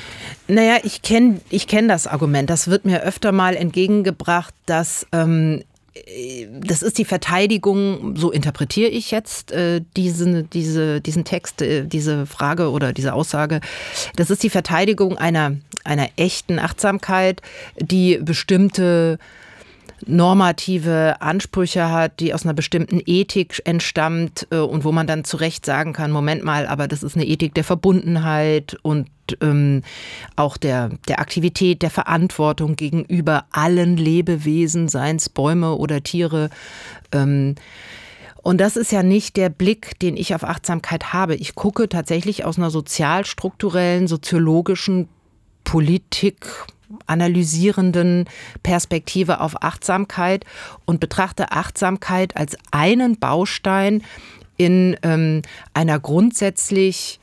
Naja, ich kenne ich kenn das Argument. Das wird mir öfter mal entgegengebracht, dass ähm, das ist die Verteidigung, so interpretiere ich jetzt äh, diesen, diese, diesen Text, äh, diese Frage oder diese Aussage. Das ist die Verteidigung einer, einer echten Achtsamkeit, die bestimmte normative Ansprüche hat, die aus einer bestimmten Ethik entstammt äh, und wo man dann zu Recht sagen kann, Moment mal, aber das ist eine Ethik der Verbundenheit und ähm, auch der, der Aktivität, der Verantwortung gegenüber allen Lebewesen, seien es Bäume oder Tiere. Ähm, und das ist ja nicht der Blick, den ich auf Achtsamkeit habe. Ich gucke tatsächlich aus einer sozialstrukturellen, soziologischen Politik analysierenden Perspektive auf Achtsamkeit und betrachte Achtsamkeit als einen Baustein in ähm, einer grundsätzlich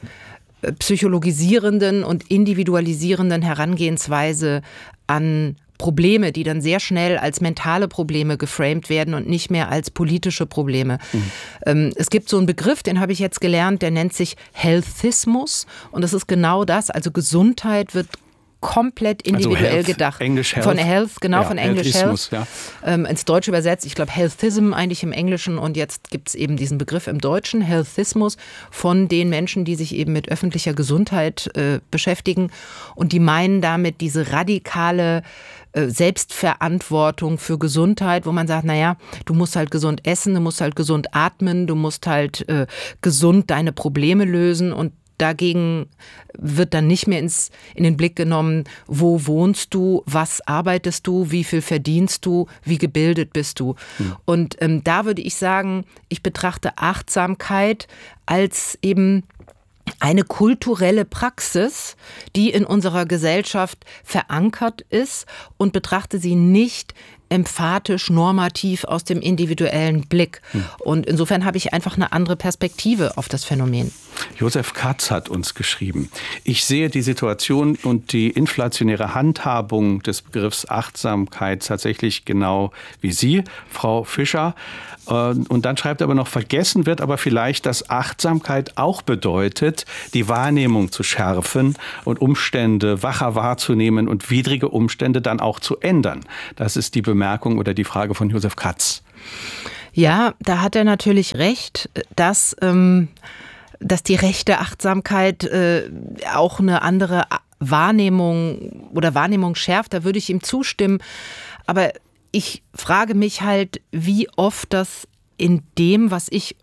psychologisierenden und individualisierenden Herangehensweise an Probleme, die dann sehr schnell als mentale Probleme geframed werden und nicht mehr als politische Probleme. Mhm. Ähm, es gibt so einen Begriff, den habe ich jetzt gelernt, der nennt sich Healthismus und das ist genau das, also Gesundheit wird komplett individuell also Health, gedacht. Englisch Health. Von Health, genau, ja, von Englisch Health. Ja. Ähm, ins Deutsche übersetzt, ich glaube Healthism eigentlich im Englischen und jetzt gibt es eben diesen Begriff im Deutschen, Healthismus, von den Menschen, die sich eben mit öffentlicher Gesundheit äh, beschäftigen und die meinen damit diese radikale äh, Selbstverantwortung für Gesundheit, wo man sagt, naja, du musst halt gesund essen, du musst halt gesund atmen, du musst halt äh, gesund deine Probleme lösen und dagegen wird dann nicht mehr ins, in den Blick genommen, wo wohnst du, was arbeitest du, wie viel verdienst du, wie gebildet bist du. Mhm. Und ähm, da würde ich sagen, ich betrachte Achtsamkeit als eben eine kulturelle Praxis, die in unserer Gesellschaft verankert ist und betrachte sie nicht emphatisch, normativ aus dem individuellen Blick. Hm. Und insofern habe ich einfach eine andere Perspektive auf das Phänomen. Josef Katz hat uns geschrieben: Ich sehe die Situation und die inflationäre Handhabung des Begriffs Achtsamkeit tatsächlich genau wie Sie, Frau Fischer. Und dann schreibt er aber noch, vergessen wird aber vielleicht, dass Achtsamkeit auch bedeutet, die Wahrnehmung zu schärfen und Umstände wacher wahrzunehmen und widrige Umstände dann auch zu ändern. Das ist die Bemerkung oder die Frage von Josef Katz. Ja, da hat er natürlich recht, dass, ähm, dass die rechte Achtsamkeit äh, auch eine andere Wahrnehmung oder Wahrnehmung schärft. Da würde ich ihm zustimmen. Aber ich frage mich halt, wie oft das in dem, was ich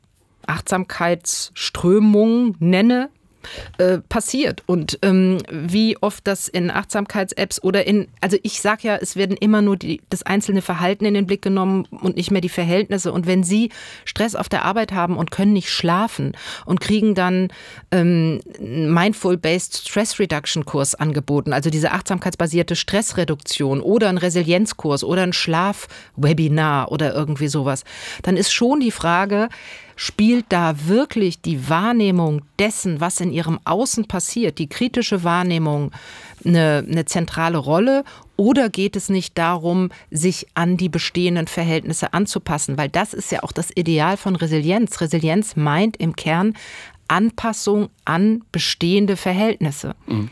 Achtsamkeitsströmung nenne, äh, passiert und ähm, wie oft das in Achtsamkeits-Apps oder in, also ich sage ja, es werden immer nur die, das einzelne Verhalten in den Blick genommen und nicht mehr die Verhältnisse. Und wenn Sie Stress auf der Arbeit haben und können nicht schlafen und kriegen dann ähm, einen Mindful-Based Stress Reduction Kurs angeboten, also diese achtsamkeitsbasierte Stressreduktion oder ein Resilienzkurs oder ein Schlafwebinar oder irgendwie sowas, dann ist schon die Frage, spielt da wirklich die Wahrnehmung dessen, was in ihrem Außen passiert, die kritische Wahrnehmung, eine, eine zentrale Rolle? Oder geht es nicht darum, sich an die bestehenden Verhältnisse anzupassen? Weil das ist ja auch das Ideal von Resilienz. Resilienz meint im Kern Anpassung an bestehende Verhältnisse. Mhm.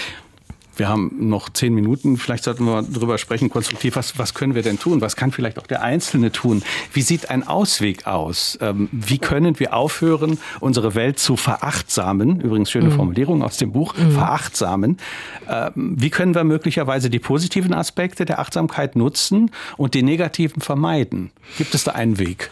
Wir haben noch zehn Minuten. Vielleicht sollten wir darüber sprechen, konstruktiv, was, was können wir denn tun? Was kann vielleicht auch der Einzelne tun? Wie sieht ein Ausweg aus? Ähm, wie können wir aufhören, unsere Welt zu verachtsamen? Übrigens schöne mhm. Formulierung aus dem Buch, mhm. verachtsamen. Ähm, wie können wir möglicherweise die positiven Aspekte der Achtsamkeit nutzen und die negativen vermeiden? Gibt es da einen Weg?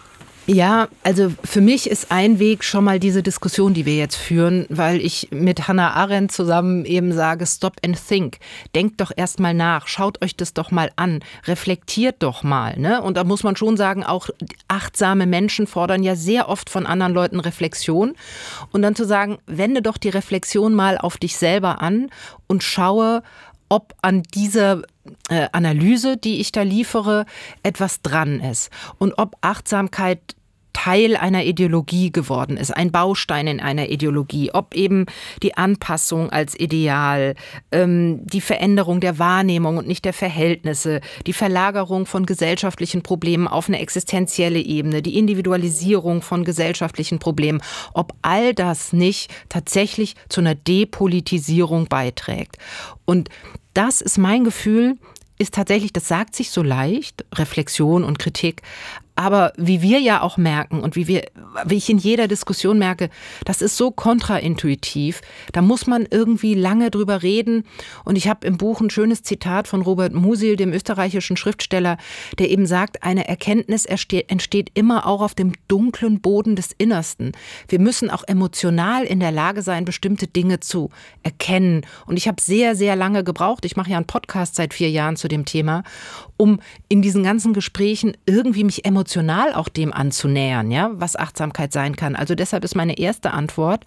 Ja, also für mich ist ein Weg schon mal diese Diskussion, die wir jetzt führen, weil ich mit Hannah Arendt zusammen eben sage, stop and think. Denkt doch erst mal nach, schaut euch das doch mal an, reflektiert doch mal. Ne? Und da muss man schon sagen, auch achtsame Menschen fordern ja sehr oft von anderen Leuten Reflexion. Und dann zu sagen, wende doch die Reflexion mal auf dich selber an und schaue, ob an dieser äh, Analyse, die ich da liefere, etwas dran ist. Und ob Achtsamkeit Teil einer Ideologie geworden ist, ein Baustein in einer Ideologie, ob eben die Anpassung als Ideal, ähm, die Veränderung der Wahrnehmung und nicht der Verhältnisse, die Verlagerung von gesellschaftlichen Problemen auf eine existenzielle Ebene, die Individualisierung von gesellschaftlichen Problemen, ob all das nicht tatsächlich zu einer Depolitisierung beiträgt. Und das ist mein Gefühl, ist tatsächlich, das sagt sich so leicht, Reflexion und Kritik, aber wie wir ja auch merken und wie wir, wie ich in jeder Diskussion merke, das ist so kontraintuitiv. Da muss man irgendwie lange drüber reden. Und ich habe im Buch ein schönes Zitat von Robert Musil, dem österreichischen Schriftsteller, der eben sagt, eine Erkenntnis entsteht immer auch auf dem dunklen Boden des Innersten. Wir müssen auch emotional in der Lage sein, bestimmte Dinge zu erkennen. Und ich habe sehr, sehr lange gebraucht, ich mache ja einen Podcast seit vier Jahren zu dem Thema, um in diesen ganzen Gesprächen irgendwie mich emotional emotional auch dem anzunähern, ja, was Achtsamkeit sein kann. Also deshalb ist meine erste Antwort,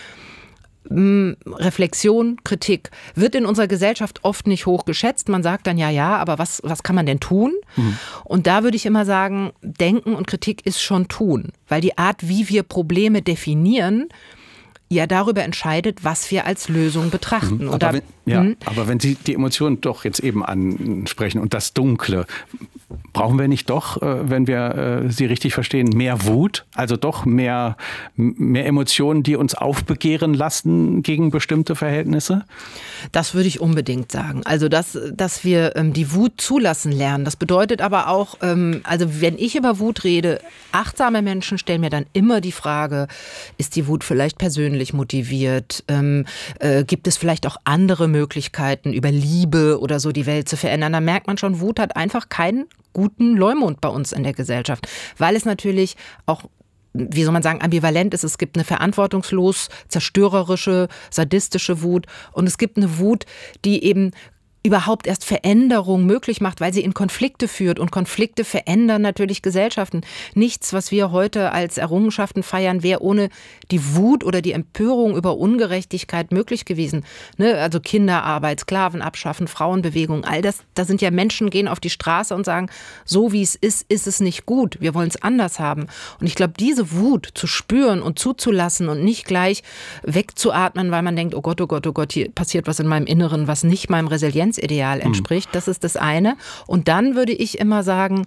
mh, Reflexion, Kritik wird in unserer Gesellschaft oft nicht hoch geschätzt. Man sagt dann, ja, ja, aber was, was kann man denn tun? Mhm. Und da würde ich immer sagen, Denken und Kritik ist schon tun, weil die Art, wie wir Probleme definieren, ja darüber entscheidet, was wir als Lösung betrachten. Mhm. Und aber, da, wenn, ja, hm? aber wenn Sie die Emotionen doch jetzt eben ansprechen und das Dunkle, brauchen wir nicht doch, wenn wir Sie richtig verstehen, mehr Wut? Also doch mehr, mehr Emotionen, die uns aufbegehren lassen gegen bestimmte Verhältnisse? Das würde ich unbedingt sagen. Also, dass, dass wir ähm, die Wut zulassen lernen. Das bedeutet aber auch, ähm, also wenn ich über Wut rede, achtsame Menschen stellen mir dann immer die Frage, ist die Wut vielleicht persönlich motiviert? Ähm, äh, gibt es vielleicht auch andere Möglichkeiten, über Liebe oder so die Welt zu verändern? Da merkt man schon, Wut hat einfach keinen guten Leumund bei uns in der Gesellschaft, weil es natürlich auch, wie soll man sagen, ambivalent ist. Es gibt eine verantwortungslos zerstörerische, sadistische Wut und es gibt eine Wut, die eben überhaupt erst Veränderung möglich macht, weil sie in Konflikte führt. Und Konflikte verändern natürlich Gesellschaften. Nichts, was wir heute als Errungenschaften feiern, wäre ohne die Wut oder die Empörung über Ungerechtigkeit möglich gewesen. Ne? Also Kinderarbeit, Sklaven abschaffen, Frauenbewegung, all das. Da sind ja Menschen, gehen auf die Straße und sagen, so wie es ist, ist es nicht gut. Wir wollen es anders haben. Und ich glaube, diese Wut zu spüren und zuzulassen und nicht gleich wegzuatmen, weil man denkt, oh Gott, oh Gott, oh Gott, hier passiert was in meinem Inneren, was nicht meinem Resilienz Ideal entspricht. Das ist das eine. Und dann würde ich immer sagen,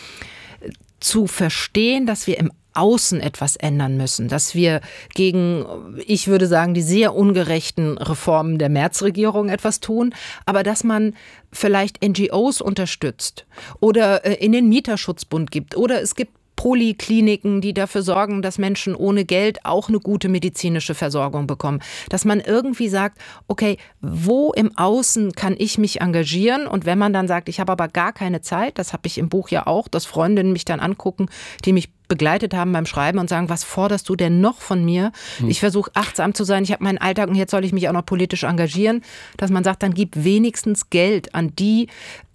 zu verstehen, dass wir im Außen etwas ändern müssen, dass wir gegen, ich würde sagen, die sehr ungerechten Reformen der Merz-Regierung etwas tun, aber dass man vielleicht N G Os unterstützt oder in den Mieterschutzbund gibt oder es gibt Polikliniken, die dafür sorgen, dass Menschen ohne Geld auch eine gute medizinische Versorgung bekommen. Dass man irgendwie sagt, okay, wo im Außen kann ich mich engagieren? Und wenn man dann sagt, ich habe aber gar keine Zeit, das habe ich im Buch ja auch, dass Freundinnen mich dann angucken, die mich begleitet haben beim Schreiben und sagen, was forderst du denn noch von mir? Hm. Ich versuche achtsam zu sein, ich habe meinen Alltag und jetzt soll ich mich auch noch politisch engagieren. Dass man sagt, dann gib wenigstens Geld an die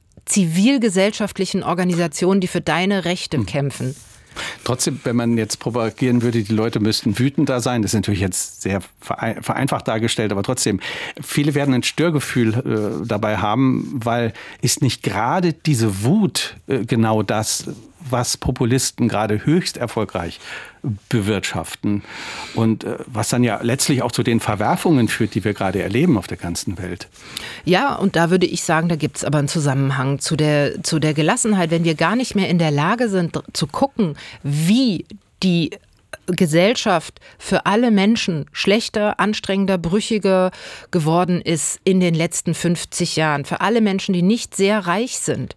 zivilgesellschaftlichen Organisationen, die für deine Rechte hm. kämpfen. Trotzdem, wenn man jetzt propagieren würde, die Leute müssten wütender sein, das ist natürlich jetzt sehr vereinfacht dargestellt, aber trotzdem, viele werden ein Störgefühl äh, dabei haben, weil ist nicht gerade diese Wut äh, genau das, was Populisten gerade höchst erfolgreich bewirtschaften und äh, was dann ja letztlich auch zu den Verwerfungen führt, die wir gerade erleben auf der ganzen Welt. Ja, und da würde ich sagen, da gibt es aber einen Zusammenhang zu der, zu der Gelassenheit, wenn wir gar nicht mehr in der Lage sind zu gucken, wie die Gesellschaft für alle Menschen schlechter, anstrengender, brüchiger geworden ist in den letzten fünfzig Jahren. Für alle Menschen, die nicht sehr reich sind.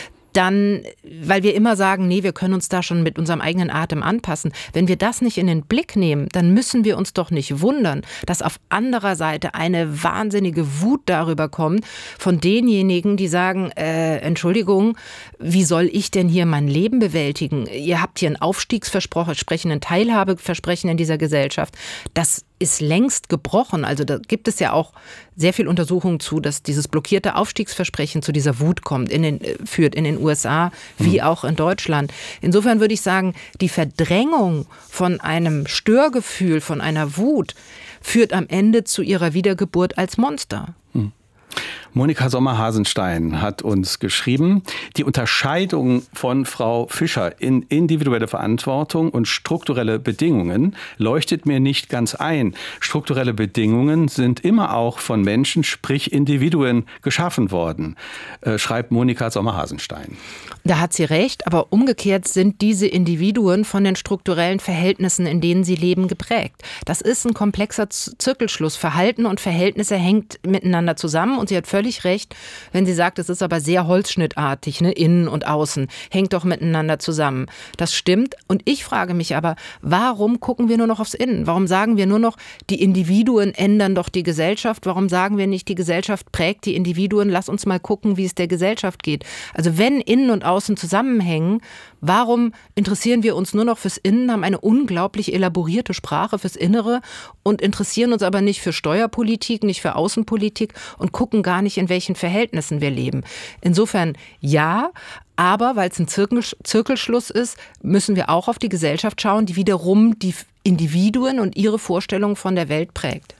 Dann, weil wir immer sagen, nee, wir können uns da schon mit unserem eigenen Atem anpassen. Wenn wir das nicht in den Blick nehmen, dann müssen wir uns doch nicht wundern, dass auf anderer Seite eine wahnsinnige Wut darüber kommt von denjenigen, die sagen, äh, Entschuldigung, wie soll ich denn hier mein Leben bewältigen? Ihr habt hier ein Aufstiegsversprechen, ein Teilhabeversprechen in dieser Gesellschaft. Das ist längst gebrochen. Also da gibt es ja auch sehr viel Untersuchungen zu, dass dieses blockierte Aufstiegsversprechen zu dieser Wut kommt, in den, führt in den U S A wie mhm. auch in Deutschland. Insofern würde ich sagen, die Verdrängung von einem Störgefühl, von einer Wut, führt am Ende zu ihrer Wiedergeburt als Monster. Mhm. Monika Sommer-Hasenstein hat uns geschrieben, die Unterscheidung von Frau Fischer in individuelle Verantwortung und strukturelle Bedingungen leuchtet mir nicht ganz ein. Strukturelle Bedingungen sind immer auch von Menschen, sprich Individuen, geschaffen worden, äh, schreibt Monika Sommer-Hasenstein. Da hat sie recht, aber umgekehrt sind diese Individuen von den strukturellen Verhältnissen, in denen sie leben, geprägt. Das ist ein komplexer Zirkelschluss. Verhalten und Verhältnisse hängt miteinander zusammen und sie hat völlig recht, wenn sie sagt, es ist aber sehr holzschnittartig, ne? Innen und außen, hängt doch miteinander zusammen. Das stimmt und ich frage mich aber, warum gucken wir nur noch aufs Innen? Warum sagen wir nur noch, die Individuen ändern doch die Gesellschaft? Warum sagen wir nicht, die Gesellschaft prägt die Individuen? Lass uns mal gucken, wie es der Gesellschaft geht. Also wenn Innen und Außen zusammenhängen, warum interessieren wir uns nur noch fürs Innen, haben eine unglaublich elaborierte Sprache fürs Innere und interessieren uns aber nicht für Steuerpolitik, nicht für Außenpolitik und gucken gar nicht, in welchen Verhältnissen wir leben. Insofern ja, aber weil es ein Zirkel, Zirkelschluss ist, müssen wir auch auf die Gesellschaft schauen, die wiederum die Individuen und ihre Vorstellungen von der Welt prägt.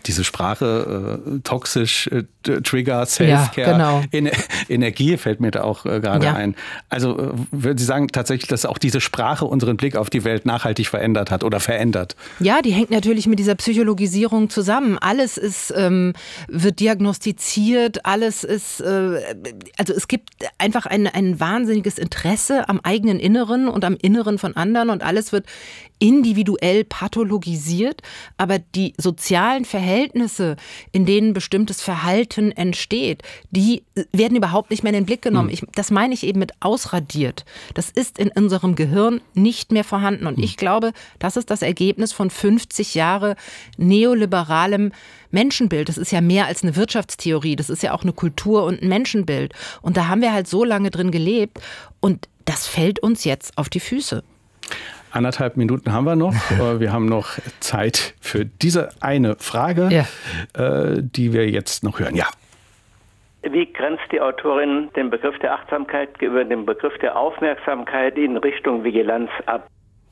diese Sprache äh, toxisch, äh, Trigger, Self-Care, ja, genau. Ener- Energie fällt mir da auch äh, gerade ja. ein. Also äh, würden Sie sagen tatsächlich, dass auch diese Sprache unseren Blick auf die Welt nachhaltig verändert hat oder verändert? Ja, die hängt natürlich mit dieser Psychologisierung zusammen. Alles ist, ähm, wird diagnostiziert, alles ist, äh, also es gibt einfach ein, ein wahnsinniges Interesse am eigenen Inneren und am Inneren von anderen und alles wird individuell pathologisiert, aber die sozialen Verhältnisse, in denen bestimmtes Verhalten entsteht, die werden überhaupt nicht mehr in den Blick genommen. Ich, das meine ich eben mit ausradiert. Das ist in unserem Gehirn nicht mehr vorhanden und ich glaube, das ist das Ergebnis von fünfzig Jahre neoliberalem Menschenbild. Das ist ja mehr als eine Wirtschaftstheorie, das ist ja auch eine Kultur und ein Menschenbild. Und da haben wir halt so lange drin gelebt und das fällt uns jetzt auf die Füße. Anderthalb Minuten haben wir noch. Wir haben noch Zeit für diese eine Frage, ja. die wir jetzt noch hören. Ja. Wie grenzt die Autorin den Begriff der Achtsamkeit gegenüber dem Begriff der Aufmerksamkeit in Richtung Vigilanz ab?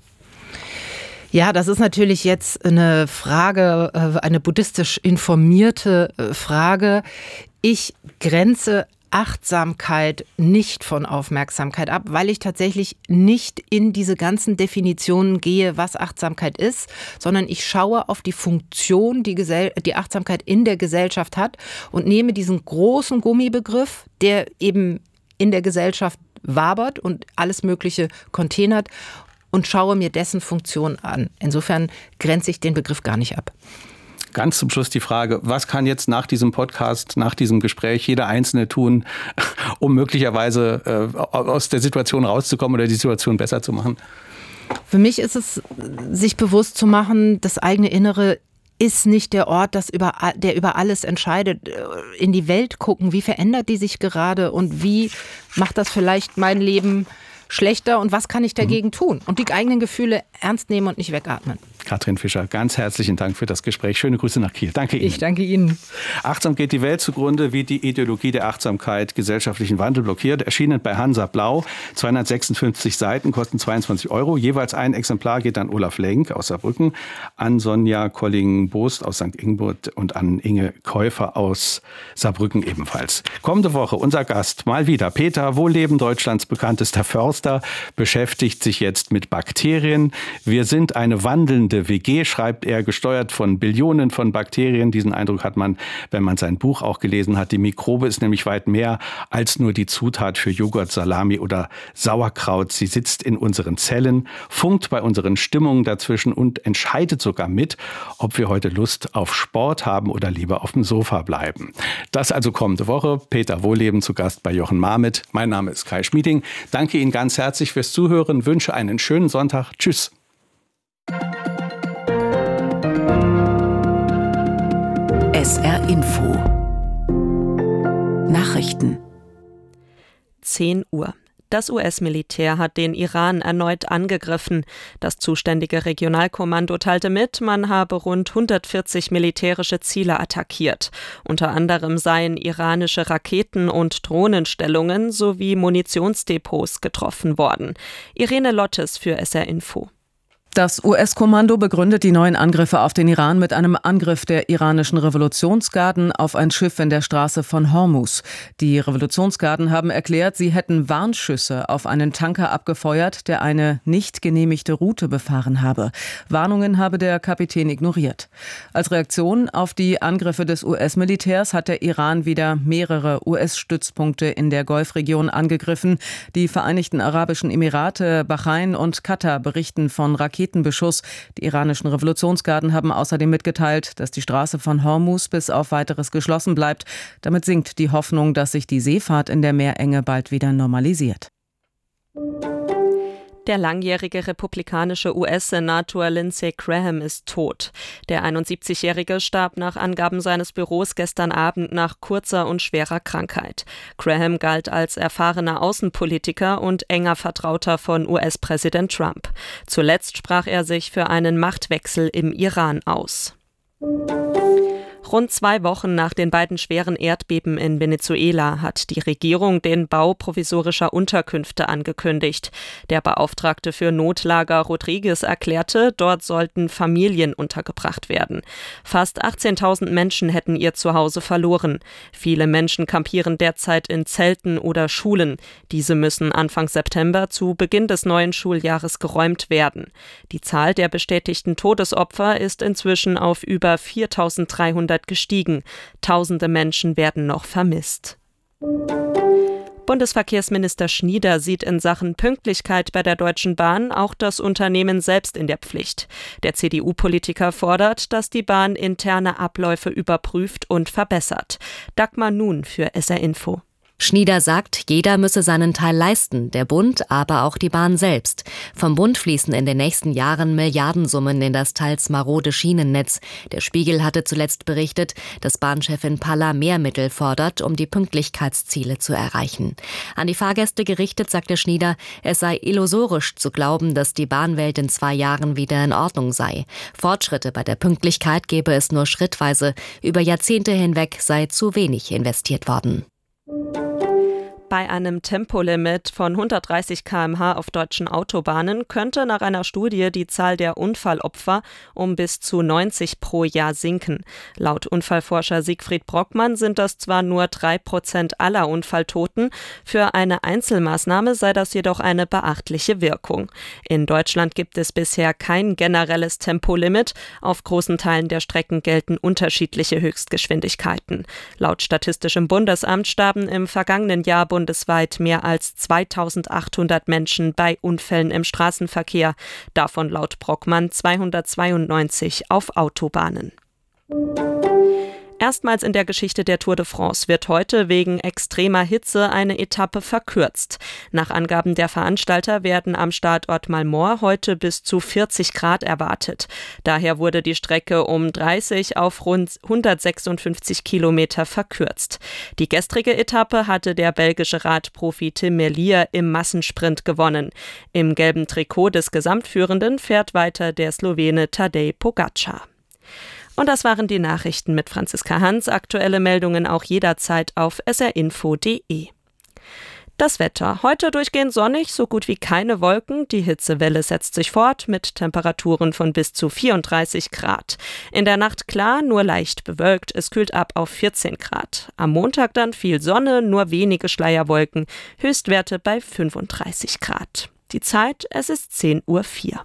Ja, das ist natürlich jetzt eine Frage, eine buddhistisch informierte Frage. Ich grenze Achtsamkeit nicht von Aufmerksamkeit ab, weil ich tatsächlich nicht in diese ganzen Definitionen gehe, was Achtsamkeit ist, sondern ich schaue auf die Funktion, die, Gesell- die Achtsamkeit in der Gesellschaft hat und nehme diesen großen Gummibegriff, der eben in der Gesellschaft wabert und alles Mögliche containert und schaue mir dessen Funktion an. Insofern grenze ich den Begriff gar nicht ab. Ganz zum Schluss die Frage, was kann jetzt nach diesem Podcast, nach diesem Gespräch jeder Einzelne tun, um möglicherweise äh, aus der Situation rauszukommen oder die Situation besser zu machen? Für mich ist es, sich bewusst zu machen, das eigene Innere ist nicht der Ort, das über, der über alles entscheidet. In die Welt gucken, wie verändert die sich gerade und wie macht das vielleicht mein Leben schlechter und was kann ich dagegen mhm. tun? Und die eigenen Gefühle ernst nehmen und nicht wegatmen. Katrin Fischer, ganz herzlichen Dank für das Gespräch. Schöne Grüße nach Kiel. Danke Ihnen. Ich danke Ihnen. Achtsam geht die Welt zugrunde, wie die Ideologie der Achtsamkeit gesellschaftlichen Wandel blockiert. Erschienen bei Hansa Blau. zweihundertsechsundfünfzig Seiten, kosten zweiundzwanzig Euro. Jeweils ein Exemplar geht an Olaf Lenk aus Saarbrücken, an Sonja Colling-Boost aus Sankt Ingbert und an Inge Käufer aus Saarbrücken ebenfalls. Kommende Woche unser Gast mal wieder. Peter Wohlleben, Deutschlands bekanntester Förster, beschäftigt sich jetzt mit Bakterien. Wir sind eine wandelnde W G, schreibt er, gesteuert von Billionen von Bakterien. Diesen Eindruck hat man, wenn man sein Buch auch gelesen hat. Die Mikrobe ist nämlich weit mehr als nur die Zutat für Joghurt, Salami oder Sauerkraut. Sie sitzt in unseren Zellen, funkt bei unseren Stimmungen dazwischen und entscheidet sogar mit, ob wir heute Lust auf Sport haben oder lieber auf dem Sofa bleiben. Das also kommende Woche. Peter Wohlleben zu Gast bei Jochen Marmit. Mein Name ist Kai Schmieding. Danke Ihnen ganz herzlich fürs Zuhören. Wünsche einen schönen Sonntag. Tschüss. S R Info Nachrichten zehn Uhr. Das U S-Militär hat den Iran erneut angegriffen. Das zuständige Regionalkommando teilte mit, man habe rund hundertvierzig militärische Ziele attackiert. Unter anderem seien iranische Raketen- und Drohnenstellungen sowie Munitionsdepots getroffen worden. Irene Lottes für S R Info. Das U S-Kommando begründet die neuen Angriffe auf den Iran mit einem Angriff der iranischen Revolutionsgarden auf ein Schiff in der Straße von Hormuz. Die Revolutionsgarden haben erklärt, sie hätten Warnschüsse auf einen Tanker abgefeuert, der eine nicht genehmigte Route befahren habe. Warnungen habe der Kapitän ignoriert. Als Reaktion auf die Angriffe des U S-Militärs hat der Iran wieder mehrere U S-Stützpunkte in der Golfregion angegriffen. Die Vereinigten Arabischen Emirate, Bahrain und Katar berichten von Raketen. Raketenbeschuss. Die iranischen Revolutionsgarden haben außerdem mitgeteilt, dass die Straße von Hormuz bis auf Weiteres geschlossen bleibt. Damit sinkt die Hoffnung, dass sich die Seefahrt in der Meerenge bald wieder normalisiert. Der langjährige republikanische U S-Senator Lindsey Graham ist tot. Der einundsiebzigjährige starb nach Angaben seines Büros gestern Abend nach kurzer und schwerer Krankheit. Graham galt als erfahrener Außenpolitiker und enger Vertrauter von U S-Präsident Trump. Zuletzt sprach er sich für einen Machtwechsel im Iran aus. Rund zwei Wochen nach den beiden schweren Erdbeben in Venezuela hat die Regierung den Bau provisorischer Unterkünfte angekündigt. Der Beauftragte für Notlager Rodriguez erklärte, dort sollten Familien untergebracht werden. Fast achtzehntausend Menschen hätten ihr Zuhause verloren. Viele Menschen kampieren derzeit in Zelten oder Schulen. Diese müssen Anfang September zu Beginn des neuen Schuljahres geräumt werden. Die Zahl der bestätigten Todesopfer ist inzwischen auf über viertausenddreihundert gestiegen. Tausende Menschen werden noch vermisst. Bundesverkehrsminister Schnieder sieht in Sachen Pünktlichkeit bei der Deutschen Bahn auch das Unternehmen selbst in der Pflicht. Der C D U-Politiker fordert, dass die Bahn interne Abläufe überprüft und verbessert. Dagmar Nun für S R Info. Schnieder sagt, jeder müsse seinen Teil leisten, der Bund, aber auch die Bahn selbst. Vom Bund fließen in den nächsten Jahren Milliardensummen in das teils marode Schienennetz. Der Spiegel hatte zuletzt berichtet, dass Bahnchefin Palla mehr Mittel fordert, um die Pünktlichkeitsziele zu erreichen. An die Fahrgäste gerichtet sagte Schnieder, es sei illusorisch zu glauben, dass die Bahnwelt in zwei Jahren wieder in Ordnung sei. Fortschritte bei der Pünktlichkeit gebe es nur schrittweise. Über Jahrzehnte hinweg sei zu wenig investiert worden. Bei einem Tempolimit von hundertdreißig Kilometer pro Stunde auf deutschen Autobahnen könnte nach einer Studie die Zahl der Unfallopfer um bis zu neunzig pro Jahr sinken. Laut Unfallforscher Siegfried Brockmann sind das zwar nur drei Prozent aller Unfalltoten, für eine Einzelmaßnahme sei das jedoch eine beachtliche Wirkung. In Deutschland gibt es bisher kein generelles Tempolimit. Auf großen Teilen der Strecken gelten unterschiedliche Höchstgeschwindigkeiten. Laut Statistischem Bundesamt starben im vergangenen Jahr bundesweit mehr als zweitausendachthundert Menschen bei Unfällen im Straßenverkehr, davon laut Brockmann zweihundertzweiundneunzig auf Autobahnen. Erstmals in der Geschichte der Tour de France wird heute wegen extremer Hitze eine Etappe verkürzt. Nach Angaben der Veranstalter werden am Startort Malmort heute bis zu vierzig Grad erwartet. Daher wurde die Strecke um dreißig auf rund hundertsechsundfünfzig Kilometer verkürzt. Die gestrige Etappe hatte der belgische Radprofi Tim Merlier im Massensprint gewonnen. Im gelben Trikot des Gesamtführenden fährt weiter der Slowene Tadej Pogačar. Und das waren die Nachrichten mit Franziska Hans. Aktuelle Meldungen auch jederzeit auf s r info punkt d e. Das Wetter. Heute durchgehend sonnig, so gut wie keine Wolken. Die Hitzewelle setzt sich fort mit Temperaturen von bis zu vierunddreißig Grad. In der Nacht klar, nur leicht bewölkt. Es kühlt ab auf vierzehn Grad. Am Montag dann viel Sonne, nur wenige Schleierwolken. Höchstwerte bei fünfunddreißig Grad. Die Zeit, es ist zehn Uhr vier.